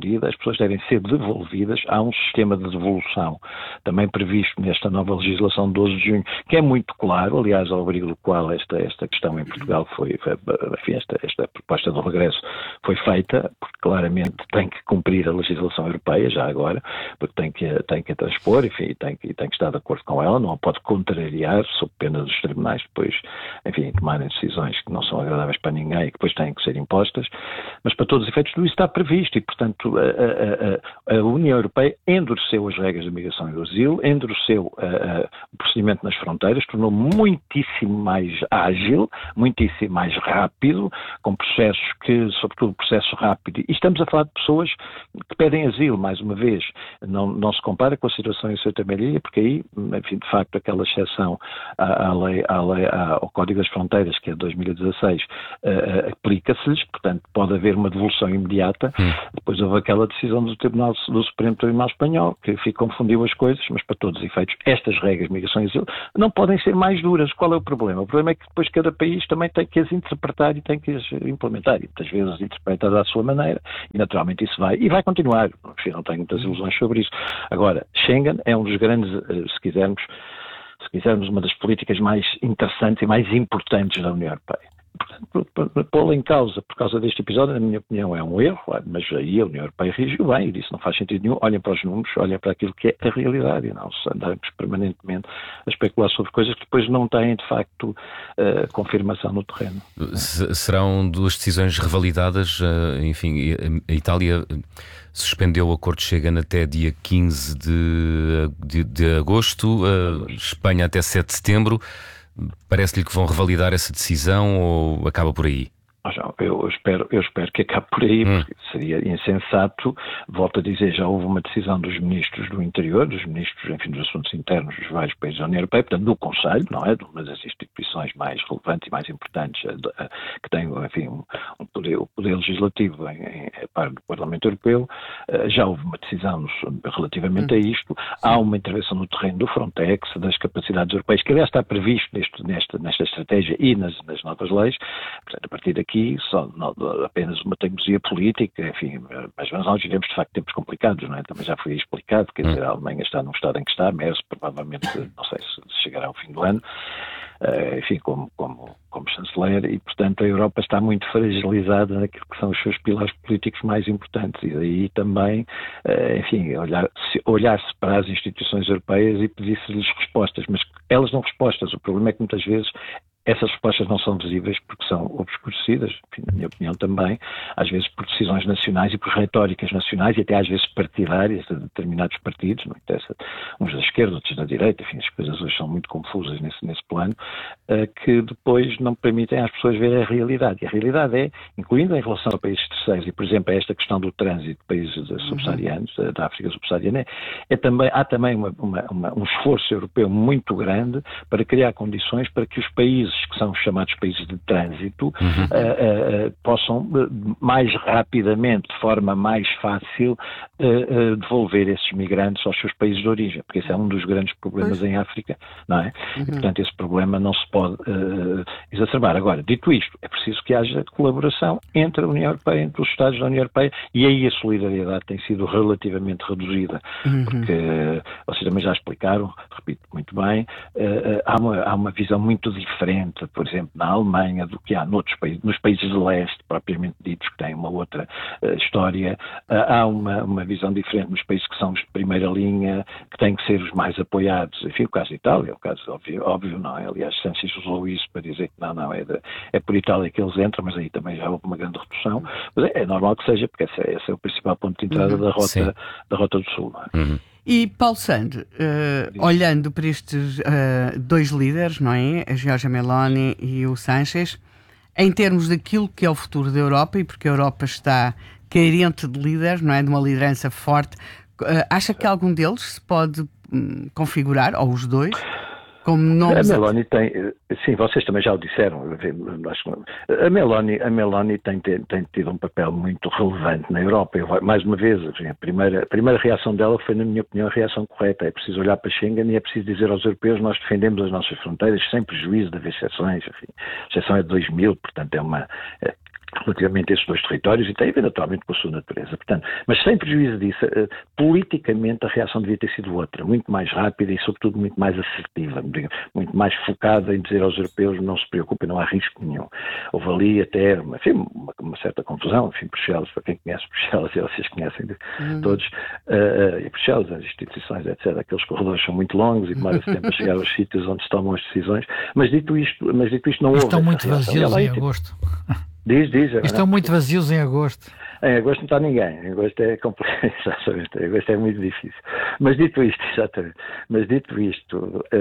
S: respondida, as pessoas devem ser devolvidas. Há um sistema de devolução também previsto nesta nova legislação de doze de junho, que é muito claro, aliás, ao abrigo do qual esta, esta questão em Portugal foi, foi enfim, esta, esta proposta do regresso foi feita, porque claramente tem que cumprir a legislação europeia, já agora, porque tem que, tem que a transpor, enfim, tem que, tem que estar de acordo com ela, não a pode contrariar, sob pena dos tribunais depois, enfim, tomarem decisões que não são agradáveis para ninguém e que depois têm que ser impostas, mas para todos os efeitos tudo isso está previsto e, portanto, a, a, a União Europeia endureceu as regras de migração e do asilo, endureceu a, a, o procedimento nas fronteiras, tornou muitíssimo mais ágil, muitíssimo mais rápido, com processos que, sobretudo, processo rápido, e estamos a falar de pessoas que pedem asilo, mais uma vez, não, não se compara com a situação em Ceuta e Melilla, porque aí, enfim, de facto, aquela exceção à, à lei, à lei, ao Código das Fronteiras, que é de dois mil e dezasseis, uh, aplica-se-lhes, portanto, pode haver uma devolução imediata. Hum. Depois houve aquela decisão do Tribunal do Supremo Tribunal Espanhol, que enfim, confundiu as coisas, mas para todos os efeitos, estas regras de migração e asilo não podem ser mais duras. Qual é o problema? O problema é que depois cada país também tem que as interpretar e tem que as implementar, e muitas vezes interpretar à sua maneira, e naturalmente isso vai, e vai continuar, enfim, não tenho muitas ilusões sobre isso. Agora, Schengen é um dos grandes, se quisermos, se quisermos, uma das políticas mais interessantes e mais importantes da União Europeia. Portanto, pô-la em causa por causa deste episódio, na minha opinião, é um erro, mas aí a União Europeia reagiu bem e disse não faz sentido nenhum, olhem para os números, olhem para aquilo que é a realidade e não se andarmos permanentemente a especular sobre coisas que depois não têm, de facto, uh, confirmação no terreno.
B: Serão duas decisões revalidadas, uh, enfim, a Itália suspendeu o acordo de Schengen até dia quinze de, de, de agosto, uh, Espanha até sete de setembro. Parece-lhe que vão revalidar essa decisão ou acaba por aí?
S: Eu espero, eu espero que acabe por aí, porque seria insensato. Volto a dizer, já houve uma decisão dos ministros do interior, dos ministros, enfim, dos assuntos internos dos vários países da União Europeia, portanto, do Conselho, não é? De uma das instituições mais relevantes e mais importantes, que tem, enfim, um poder, o poder legislativo em, em, em par do Parlamento Europeu. Já houve uma decisão relativamente a isto. Há uma intervenção no terreno do Frontex, das capacidades europeias, que aliás está previsto neste, nesta, nesta estratégia e nas, nas novas leis. Portanto, a partir daqui aqui só não, apenas uma teimosia política, enfim, mas nós vivemos de facto tempos complicados, não é? Também já foi explicado, quer dizer, a Alemanha está num estado em que está, Merz provavelmente, não sei se chegará ao fim do ano, uh, enfim, como, como, como chanceler, e portanto a Europa está muito fragilizada naquilo que são os seus pilares políticos mais importantes, e daí também, uh, enfim, olhar, se, olhar-se para as instituições europeias e pedir-se-lhes respostas, mas elas dão respostas, o problema é que muitas vezes essas respostas não são visíveis porque são obscurecidas, enfim, na minha opinião também, às vezes por decisões nacionais e por retóricas nacionais e até às vezes partidárias de determinados partidos, não interessa, uns da esquerda, outros da direita, enfim, as coisas hoje são muito confusas nesse, nesse plano, uh, que depois não permitem às pessoas verem a realidade. E a realidade é, incluindo em relação a países terceiros, e por exemplo esta questão do trânsito de países subsaarianos, uhum. da África subsaariana, é também, há também uma, uma, uma, um esforço europeu muito grande para criar condições para que os países que são chamados países de trânsito, uhum. uh, uh, possam uh, mais rapidamente, de forma mais fácil, uh, uh, devolver esses migrantes aos seus países de origem, porque esse é um dos grandes problemas pois. Em África, não é? Uhum. E, portanto, esse problema não se pode uh, exacerbar. Agora, dito isto, é preciso que haja colaboração entre a União Europeia, entre os Estados da União Europeia, e aí a solidariedade tem sido relativamente reduzida, uhum. porque uh, vocês também já explicaram, repito muito bem, uh, uh, há, uma, há uma visão muito diferente, por exemplo, na Alemanha, do que há noutros países, nos países de leste, propriamente ditos, que têm uma outra uh, história. Uh, há uma, uma visão diferente nos países que são os de primeira linha, que têm que ser os mais apoiados. Enfim, o caso de Itália, é o caso óbvio, óbvio não é? Aliás, Sanches usou isso para dizer que não, não, é, de, é por Itália que eles entram, mas aí também já houve uma grande redução. Mas é, é normal que seja, porque esse é, esse é o principal ponto de entrada uhum. da, rota, da Rota do Sul. Não é? Uhum.
C: E, Paulo Sande, uh, olhando para estes uh, dois líderes, não é? A Giorgia Meloni e o Sánchez, em termos daquilo que é o futuro da Europa, e porque a Europa está carente de líderes, não é? De uma liderança forte, uh, acha que algum deles se pode um, configurar, ou os dois, como nomes?
S: A Meloni tem, sim, vocês também já o disseram, a Meloni, a Meloni tem, tem tido um papel muito relevante na Europa. Eu, mais uma vez, a primeira, a primeira reação dela foi, na minha opinião, a reação correta. É preciso olhar para Schengen e é preciso dizer aos europeus nós defendemos as nossas fronteiras sem prejuízo de haver exceções. Enfim, a exceção é de dois mil, portanto é uma... É, relativamente a esses dois territórios e tem a ver naturalmente com a sua natureza. Portanto, mas sem prejuízo disso, uh, politicamente a reação devia ter sido outra, muito mais rápida e sobretudo muito mais assertiva, muito mais focada em dizer aos europeus não se preocupem, não há risco nenhum. Houve ali até enfim, uma, uma certa confusão, enfim, Bruxelas, para quem conhece Bruxelas, e vocês conhecem uhum. todos, uh, e Bruxelas, as instituições, etcétera, aqueles corredores são muito longos e demora tempo a chegar aos sítios onde se tomam as decisões, mas dito isto, mas dito isto não houve.
R: Estão muito vazios em agosto.
S: Diz, diz.
R: Estão muito vazios em agosto.
S: Em agosto não está ninguém. Em agosto é complexo, exatamente. Em agosto é muito difícil. Mas dito isto, exatamente. Mas dito isto,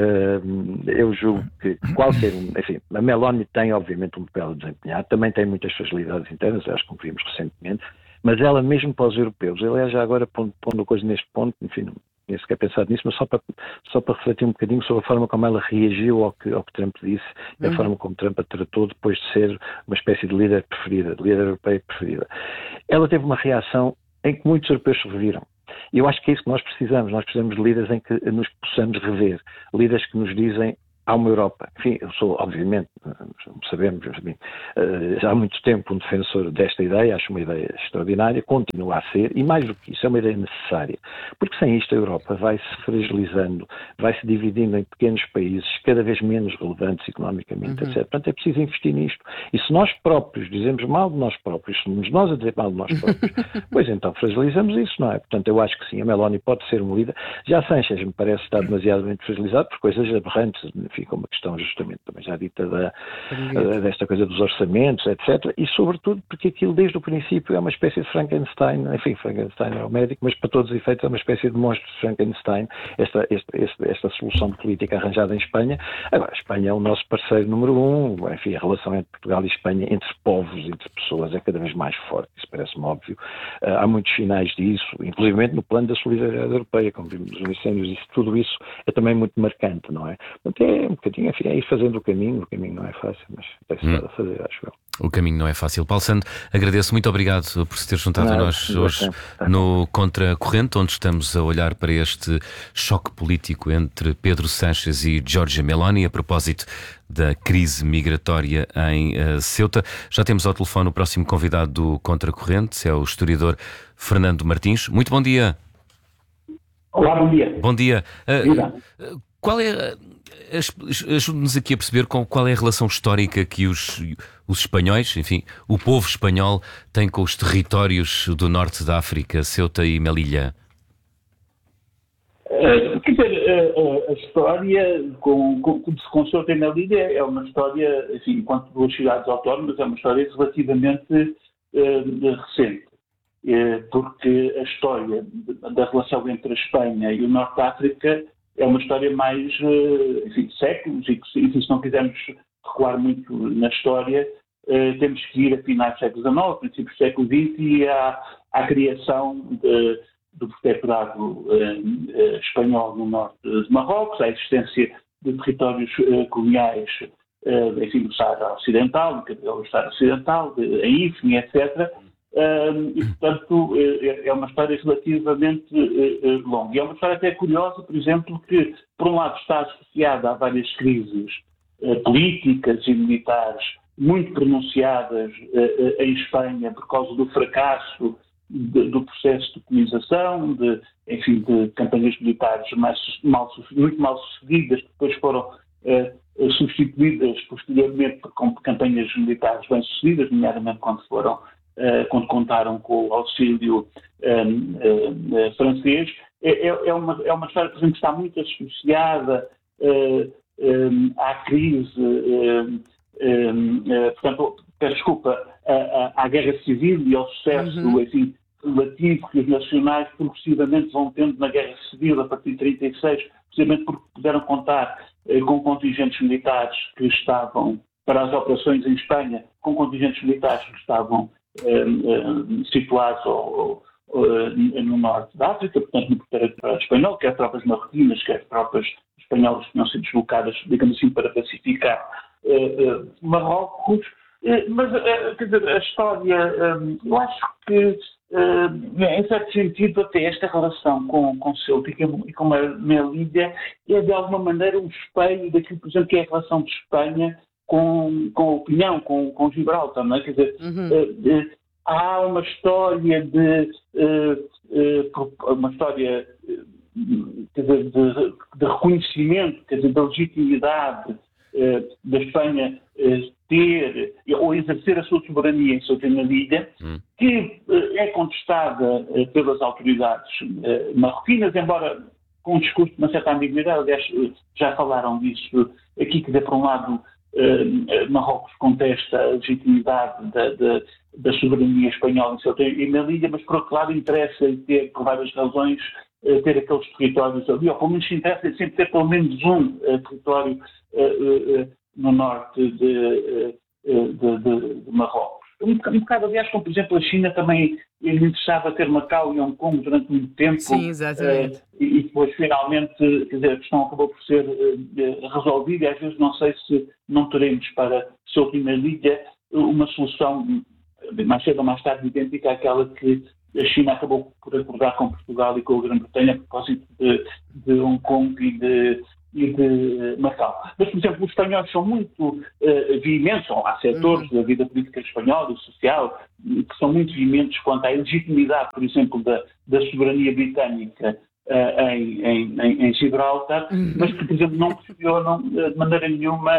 S: uh, eu julgo que qualquer um, enfim, a Meloni tem obviamente um papel a desempenhar, também tem muitas fragilidades internas, acho que vimos recentemente, mas ela mesmo para os europeus, aliás, já agora pondo, pondo a coisa neste ponto, enfim, não nem sequer pensado nisso, mas só para, só para refletir um bocadinho sobre a forma como ela reagiu ao que, ao que Trump disse e a uhum. forma como Trump a tratou depois de ser uma espécie de líder preferida, de líder europeia preferida. Ela teve uma reação em que muitos europeus se reviram. E eu acho que é isso que nós precisamos. Nós precisamos de líderes em que nos possamos rever. Líderes que nos dizem há uma Europa. Enfim, eu sou, obviamente, sabemos, enfim, já há muito tempo um defensor desta ideia, acho uma ideia extraordinária, continua a ser, e mais do que isso, é uma ideia necessária. Porque sem isto a Europa vai-se fragilizando, vai-se dividindo em pequenos países, cada vez menos relevantes economicamente, uhum. etcétera. Portanto, é preciso investir nisto. E se nós próprios dizemos mal de nós próprios, se somos nós a dizer mal de nós próprios, pois então fragilizamos isso, não é? Portanto, eu acho que sim, a Meloni pode ser uma líder. Já Sánchez me parece estar demasiadamente fragilizado por coisas aberrantes, enfim, como a questão justamente também já dita da, desta coisa dos orçamentos, etcétera. E sobretudo porque aquilo desde o princípio é uma espécie de Frankenstein, enfim, Frankenstein é o médico, mas para todos os efeitos é uma espécie de monstro de Frankenstein, esta, esta, esta, esta solução política arranjada em Espanha. Agora, a Espanha é o nosso parceiro número um, enfim, a relação entre Portugal e Espanha, entre povos, entre pessoas, é cada vez mais forte, isso parece-me óbvio. Uh, há muitos sinais disso, inclusive no plano da solidariedade europeia, como vimos nos incêndios, isso, tudo isso é também muito marcante, não é? Portanto, é um bocadinho, enfim, é ir fazendo o caminho, o caminho não é fácil, mas tem-se hum. a fazer, acho eu.
B: O caminho não é fácil. Paulo Santo, agradeço, muito obrigado por se ter juntado não, a nós hoje no Contracorrente, onde estamos a olhar para este choque político entre Pedro Sánchez e Giorgia Meloni a propósito da crise migratória em uh, Ceuta. Já temos ao telefone o próximo convidado do Contracorrente, é o historiador Fernando Martins. Muito bom dia.
T: Olá, bom dia.
B: Bom dia. Uh, qual é... Ajude-nos aqui a perceber qual é a relação histórica que os, os espanhóis, enfim, o povo espanhol tem com os territórios do norte da África, Ceuta e Melilla.
T: Uh, quer dizer, uh, a história com, com, com Ceuta e Melilla é uma história, enfim, enquanto duas cidades autónomas, é uma história relativamente uh, recente. Uh, porque a história da relação entre a Espanha e o norte da África é uma história mais, enfim, de séculos, e que, enfim, se não quisermos recuar muito na história, eh, temos que ir a finais do século dezenove, princípios do século vinte, e à, à criação de, do protetorado eh, espanhol no norte de Marrocos, à existência de territórios eh, coloniais, eh, enfim, do Saara Ocidental, do Cabelo do Saara Ocidental, de, em Ifni, etcétera, Uh, e, portanto, é, é uma história relativamente uh, uh, longa. E é uma história até curiosa, por exemplo, que, por um lado, está associada a várias crises uh, políticas e militares muito pronunciadas uh, uh, em Espanha por causa do fracasso de, do processo de colonização, de, enfim, de campanhas militares mais, mal, muito mal sucedidas, que depois foram uh, substituídas posteriormente por campanhas militares bem-sucedidas, nomeadamente quando foram Uh, quando contaram com o auxílio um, uh, uh, francês. É, é, uma, é uma história, por exemplo, que está muito associada uh, um, à crise, uh, um, uh, portanto, peço desculpa, à, à guerra civil e ao sucesso, uhum. enfim, relativo que os nacionais progressivamente vão tendo na guerra civil a partir de trinta e seis, precisamente porque puderam contar uh, com contingentes militares que estavam, para as operações em Espanha, com contingentes militares que estavam Um, um, situados ou, ou, no norte da África, portanto no território espanhol, quer tropas marroquinas, quer tropas espanholas que tinham sido deslocadas, digamos assim, para pacificar uh, uh, Marrocos. Uh, mas, uh, quer dizer, a história, um, eu acho que, uh, em certo sentido, até esta relação com, com Ceuta e com a Melilla é, de alguma maneira, um espelho daquilo, por exemplo, que é a relação de Espanha com, com a opinião, com, com Gibraltar, não é? Quer dizer,
C: Uhum.
T: uh, uh, há uma história de uh, uh, uma história uh, quer dizer, de, de reconhecimento, quer dizer, da legitimidade uh, da Espanha uh, ter ou exercer a sua soberania em Ceuta e Melilla, hum. que uh, é contestada uh, pelas autoridades uh, marroquinas, embora com um discurso de uma certa ambiguidade. Aliás, uh, já falaram disso aqui, que, por um lado, Uh, Marrocos contesta a legitimidade da, da, da soberania espanhola em Ceuta e Melilla, mas por outro lado interessa ter, por várias razões, uh, ter aqueles territórios ali, ou pelo menos interessa sempre ter pelo menos um uh, território uh, uh, no norte de, uh, de, de, de Marrocos. Um, um bocado, aliás, como por exemplo a China também lhe interessava ter Macau e Hong Kong durante muito tempo.
C: Sim, exatamente.
T: Uh, e, e depois finalmente, quer dizer, a questão acabou por ser uh, resolvida, e às vezes não sei se não teremos para Ceuta e Melilla uma solução mais cedo ou mais tarde idêntica àquela que a China acabou por acordar com Portugal e com a Grã-Bretanha a propósito de, de Hong Kong e de e de Macau. Mas, por exemplo, os espanhóis são muito uh, veementes, ou há setores uhum. da vida política espanhola e social que são muito veementes quanto à legitimidade, por exemplo, da, da soberania britânica uh, em, em, em Gibraltar, uhum. mas que, por exemplo, não questionam uh, de maneira nenhuma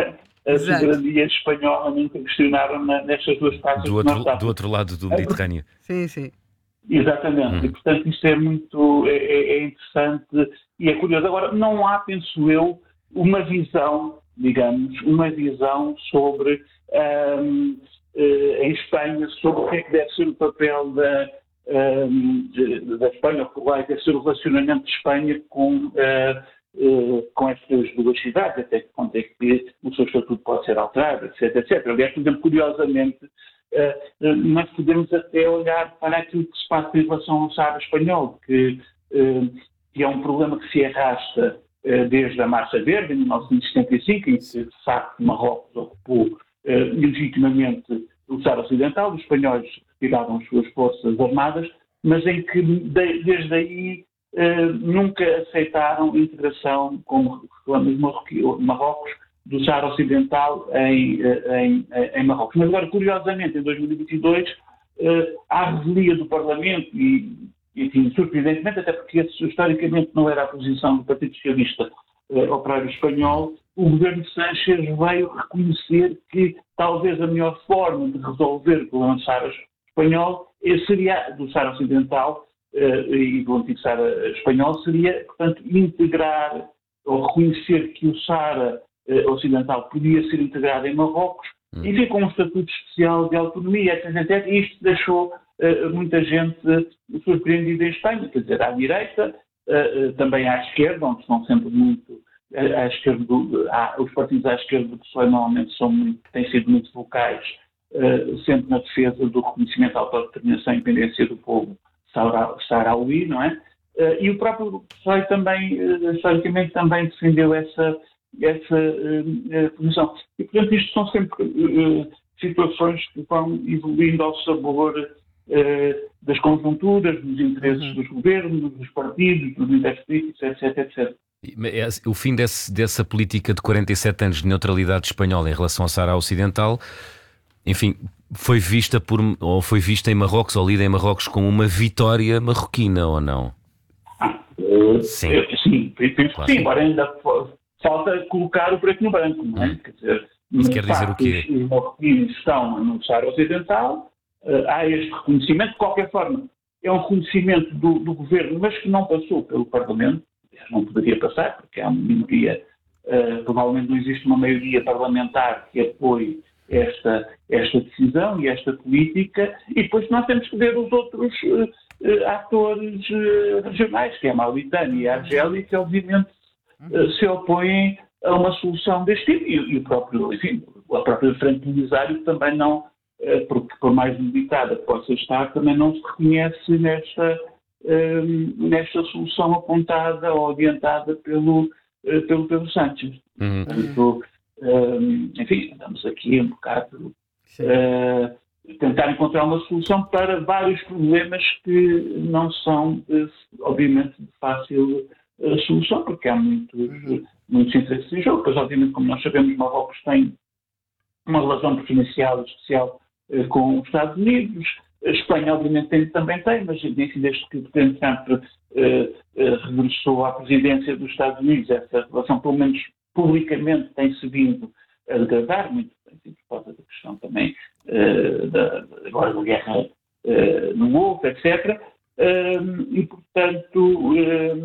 T: a soberania espanhola, nunca questionaram na, nestas duas partes.
B: Do outro, do outro lado do Mediterrâneo.
C: Sim, sim.
T: Exatamente, hum. e portanto isto é muito é, é interessante e é curioso. Agora, não há, penso eu, uma visão, digamos, uma visão sobre, um, uh, em Espanha, sobre o que é que deve ser o papel da, um, de, da Espanha, ou qual é que deve ser o relacionamento de Espanha com, uh, uh, com estas duas cidades, até que ponto é que o seu estatuto pode ser alterado, etc, etcétera. Aliás, por exemplo, curiosamente, Uh, uh, nós podemos até olhar para aquilo que se passa em relação ao Sáhara espanhol, que, uh, que é um problema que se arrasta uh, desde a Marcha Verde, em mil novecentos e setenta e cinco, em que, de facto, Marrocos ocupou uh, legitimamente o Sáhara Ocidental, os espanhóis retiraram as suas forças armadas, mas em que, de, desde aí, uh, nunca aceitaram a integração, como reclamamos Marrocos, do Sáhara Ocidental em, em, em Marrocos. Mas agora, curiosamente, em dois mil e vinte e dois, uh, há revelia do Parlamento e, enfim, surpreendentemente, até porque esse, historicamente não era a posição do Partido Socialista uh, Operário Espanhol, o governo de Sánchez veio reconhecer que talvez a melhor forma de resolver o problema do Sáhara espanhol seria, do Sáhara Ocidental uh, e do antigo Sáhara espanhol, seria, portanto, integrar ou reconhecer que o Sáhara Ocidental podia ser integrado em Marrocos, hum. enfim, com um estatuto especial de autonomia, etcétera, etcétera. E isto deixou uh, muita gente uh, surpreendida em Espanha, quer dizer, à direita, uh, uh, também à esquerda, onde estão sempre muito, uh, à esquerda, uh, à, os partidos à esquerda do P S O E normalmente são muito, têm sido muito vocais, uh, sempre na defesa do reconhecimento da autodeterminação e independência do povo saharaui, não é? Uh, e o próprio P S O E também, uh, historicamente, também defendeu essa essa uh, uh, posição. E, portanto, isto são sempre uh, situações que vão evoluindo ao sabor uh, das conjunturas, dos interesses uhum. dos governos, dos partidos, dos interesses políticos, etc, etcétera.
B: O fim desse, dessa política de quarenta e sete anos de neutralidade espanhola em relação ao Sáhara Ocidental, enfim, foi vista por, ou foi vista em Marrocos, ou lida em Marrocos, como uma vitória marroquina, ou não?
T: Ah, uh,
B: sim.
T: Uh, sim, penso
B: claro.
T: Sim, embora ainda falta colocar o preto no branco, não é?
B: Hum.
T: Quer dizer,
B: Isso quer dizer o quê?
T: Os marroquinos estão no Sáhara Ocidental, uh, há este reconhecimento, de qualquer forma, é um reconhecimento do, do governo, mas que não passou pelo Parlamento, não poderia passar, porque há uma minoria, uh, provavelmente não existe uma maioria parlamentar que apoie esta, esta decisão e esta política, e depois nós temos que ver os outros uh, uh, atores uh, regionais, que é a Mauritânia e a Argélia, que obviamente se opõem a uma solução deste tipo, e, e o próprio, enfim, a própria Frente Polisário também não, porque por mais limitada que possa estar, também não se reconhece nesta, nesta solução apontada ou adiantada pelo, pelo Pedro Sánchez.
B: Uhum.
T: Portanto, enfim, estamos aqui um bocado uh, tentar encontrar uma solução para vários problemas que não são, obviamente, de fácil solução, porque há muitos, muitos interesses em jogo. Pois, obviamente, como nós sabemos, Marrocos tem uma relação preferencial especial uh, com os Estados Unidos. A Espanha, obviamente, tem, também tem, mas desde que o presidente Trump uh, uh, regressou à presidência dos Estados Unidos, essa relação, pelo menos publicamente, tem-se vindo a degradar, muito por causa da questão também uh, da, agora da guerra uh, no Golfo, etcétera. Uh, e, portanto, uh,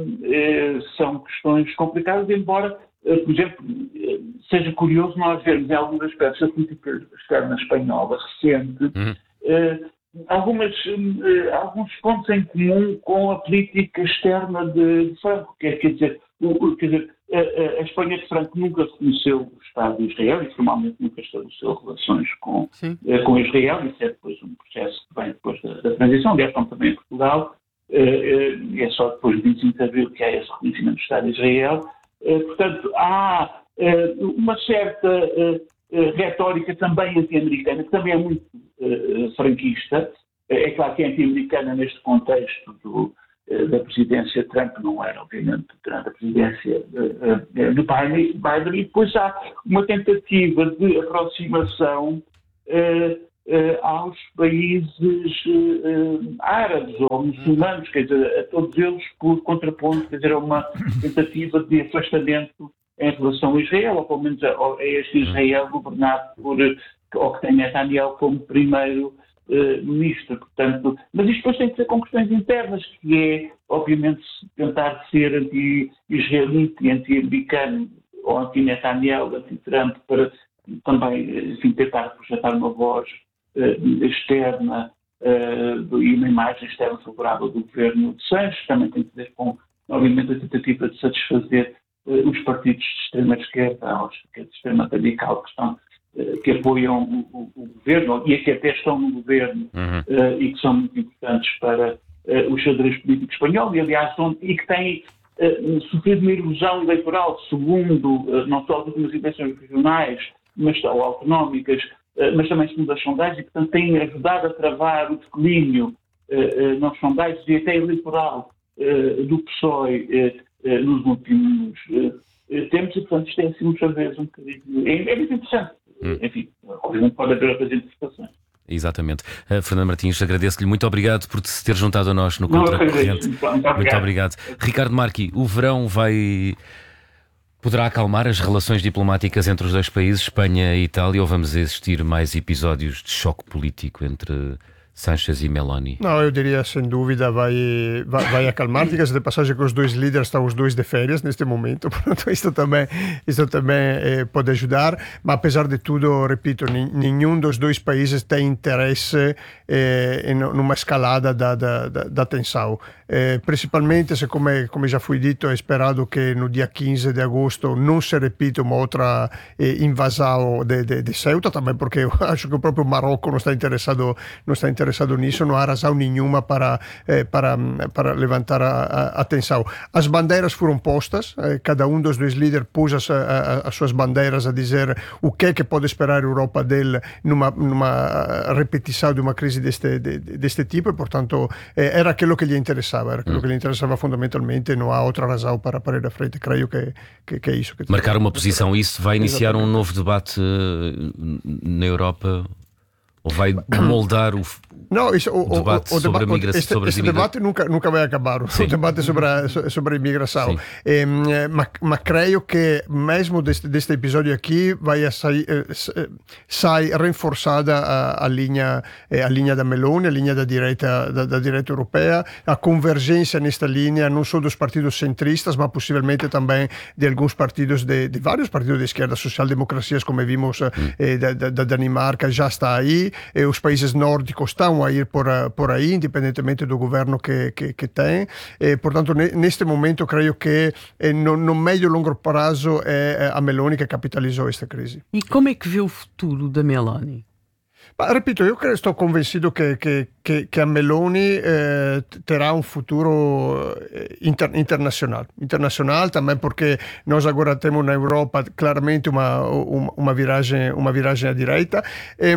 T: uh, são questões complicadas, embora, uh, por exemplo, uh, seja curioso nós vermos em alguns aspectos da política externa espanhola recente uhum. uh, algumas, uh, alguns pontos em comum com a política externa de, de Franco, que é, quer dizer, o, quer dizer a, a Espanha de Franco nunca reconheceu o Estado de Israel e formalmente nunca estabeleceu relações com, uh, com Israel. Isso é depois um processo que vem depois da, da transição, aliás, como também em Portugal. Uh, uh, é só depois de vinte e cinco de abril que há esse reconhecimento do Estado de Israel. Uh, portanto, há uh, uma certa uh, uh, retórica também anti-americana, que também é muito uh, franquista. Uh, é claro que é anti-americana neste contexto do da presidência Trump, não era, obviamente, durante a presidência uh, do Biden, Biden, e depois há uma tentativa de aproximação uh, uh, aos países uh, árabes ou muçulmanos, quer dizer, a todos eles por contraponto, quer dizer, é uma tentativa de afastamento em relação a Israel, ou pelo menos a, a este Israel governado por, ou que tem Netanyahu como primeiro Uh, ministro, portanto, mas isto depois tem que ser com questões internas, que é, obviamente, tentar ser anti-israelita e anti-americano, ou anti-Netanyahu, anti-Trump, para também, enfim, tentar projetar uma voz uh, externa uh, e uma imagem externa favorável do governo de Sanches. Também tem que ver com, obviamente, a tentativa de satisfazer uh, os partidos de extrema-esquerda, ou de extrema radical, que estão que apoiam o, o, o governo e que até estão no governo uhum. uh, e que são muito importantes para uh, o xadrez político espanhol e, aliás, são, e que têm uh, sofrido uma ilusão eleitoral, segundo uh, não só as últimas eleições regionais, mas ou autonómicas, uh, mas também segundo as sondagens, e, portanto, têm ajudado a travar o declínio uh, uh, nas sondagens e até eleitoral uh, do P SOE uh, uh, nos últimos uh, tempos, e, portanto, isto é, assim, muitas vezes um bocadinho... É, é muito interessante. Hum. Enfim, obviamente pode haver outras interpretações.
B: Exatamente. Uh, Fernando Martins, agradeço-lhe. Muito obrado por se ter juntado a nós no Contracorrente. Muito obrigado. Muito obrigado. Ricardo Marchi, o verão vai... poderá acalmar as relações diplomáticas entre os dois países, Espanha e Itália, ou vamos assistir mais episódios de choque político entre Sánchez e Meloni?
A: Não, eu diria sem dúvida vai, vai, vai acalmar. Diga-se de passagem que os dois líderes estão os dois de férias neste momento, portanto isto também, isto também eh, pode ajudar, mas apesar de tudo, repito, nenhum dos dois países tem interesse eh, em numa escalada da, da, da, da tensão. Eh, principalmente se, come, come já foi dito, é esperado que no dia quinze de agosto não se repita uma outra eh, invasão de, de, de Ceuta, também porque eu acho que o próprio Marrocos não está interessado, não está interessado nisso, não há razão nenhuma para, eh, para, para levantar a, a atenção. As bandeiras foram postas, eh, cada um dos dois líderes pôs as, a, as suas bandeiras a dizer o que é que pode esperar a Europa dele numa, numa repetição de uma crise deste, de, deste tipo, e portanto eh, era aquilo que lhe interessava, era aquilo mm. que lhe interessava fundamentalmente, não há outra razão para, para ir à frente, creio que, que, que é isso. Que
B: marcar uma posição, isso vai iniciar Exatamente. um novo debate na Europa? Ou vai moldar o,
A: não, isso, o,
B: o debate
A: o, o,
B: sobre a migração?
A: Este,
B: sobre
A: este debate nunca, nunca vai acabar, Sim. o debate sobre a, sobre a imigração. Eh, mas, mas creio que mesmo deste, deste episódio aqui vai sair, sai reforçada a, a, linha, a linha da Meloni, a linha da direita, da, da direita europeia, a convergência nesta linha não só dos partidos centristas, mas possivelmente também de alguns partidos, de, de vários partidos de esquerda, social-democracias, como vimos mm. eh, da, da, da Dinamarca, já está aí. E os países nórdicos estão a ir por, por aí, independentemente do governo que, que, que tem. E, portanto, neste momento, creio que no, no médio e longo prazo é a Meloni que capitalizou esta crise.
C: E como é que vê o futuro da Meloni?
A: Ma, repito, io estou convencido che, che, che, che a Meloni eh, terá um futuro inter, internacional. Internacional também porque nós agora temos na Europa claramente uma, uma, uma, viragem, uma viragem à direita. E,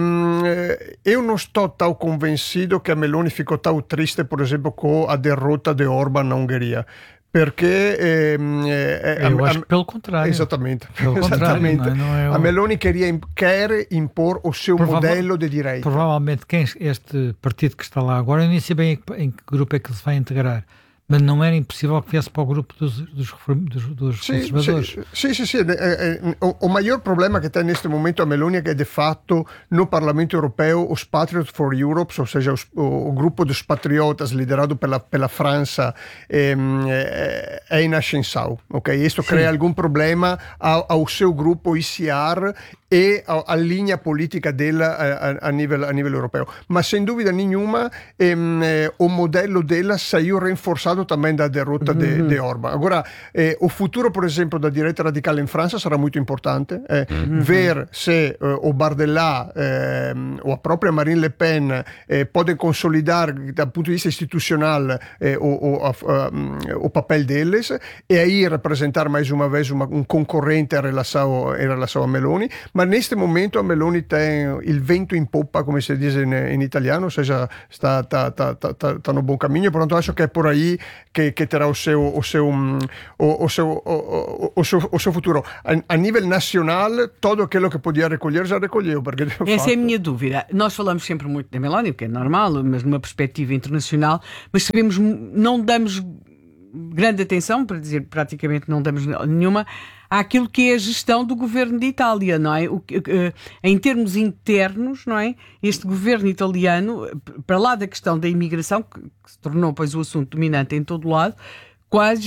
A: eu não estou tão convencido que a Meloni ficou tão triste, por exemplo, com a derrota de Orbán na Hungria. perché ehm, eh,
R: eu a, acho a, pelo contrário.
A: Exatamente.
R: Pelo
A: Exatamente.
R: Contrário, não é, não é o...
A: A Meloni queria, quer impor o seu
R: Provável,
A: modelo de direita.
R: Provavelmente quem este partido que está lá agora, eu nem sei bem em que grupo é que ele se vai integrar, mas não era impossível que viesse para o grupo dos, dos, dos, dos
A: sì,
R: conservadores.
A: Sì, sì, sì. Eh, eh, o, o maior problema que tem neste momento a Meloni é que, de fato, no Parlamento Europeu, os Patriots for Europe, ou seja, os, o, o grupo dos patriotas liderado pela, pela França, eh, é in ascensão. Okay? Isso crea algum problema ao, ao seu grupo I C R e a, a linha política dela a, a, nível, a nível europeu. Mas, sem dúvida nenhuma, eh, o modelo dela saiu reforçado também da derrota mm-hmm. de, de Orban. Agora, eh, o futuro, por exemplo, da direita radical em França será muito importante. Eh, mm-hmm. Ver se eh, o Bardella eh, ou a própria Marine Le Pen eh, podem consolidar, dal ponto de vista institucional, eh, o, o, a, a, o papel deles e aí representar mais uma vez uma, um concorrente em relação, em relação a Meloni. Mas neste momento a Meloni tem il vento in poppa, come si dice in, in italiano, ou seja, está, está, está, está, está no bom caminho. Portanto, acho que é por aí que, que terá o seu, o seu, o, o seu, o, o, seu, o seu futuro. A, a nível nacional, todo aquilo que podia recolher já recolheu. Porque,
C: Essa
A: fato...
C: é a minha dúvida. Nós falamos sempre muito da Meloni, que é normal, mas numa perspectiva internacional, mas sabemos, não damos grande atenção, para dizer praticamente não damos nenhuma, àquilo que é a gestão do governo de Itália, não é? O, em termos internos, não é? Este governo italiano, para lá da questão da imigração, que se tornou, pois, o assunto dominante em todo o lado, quase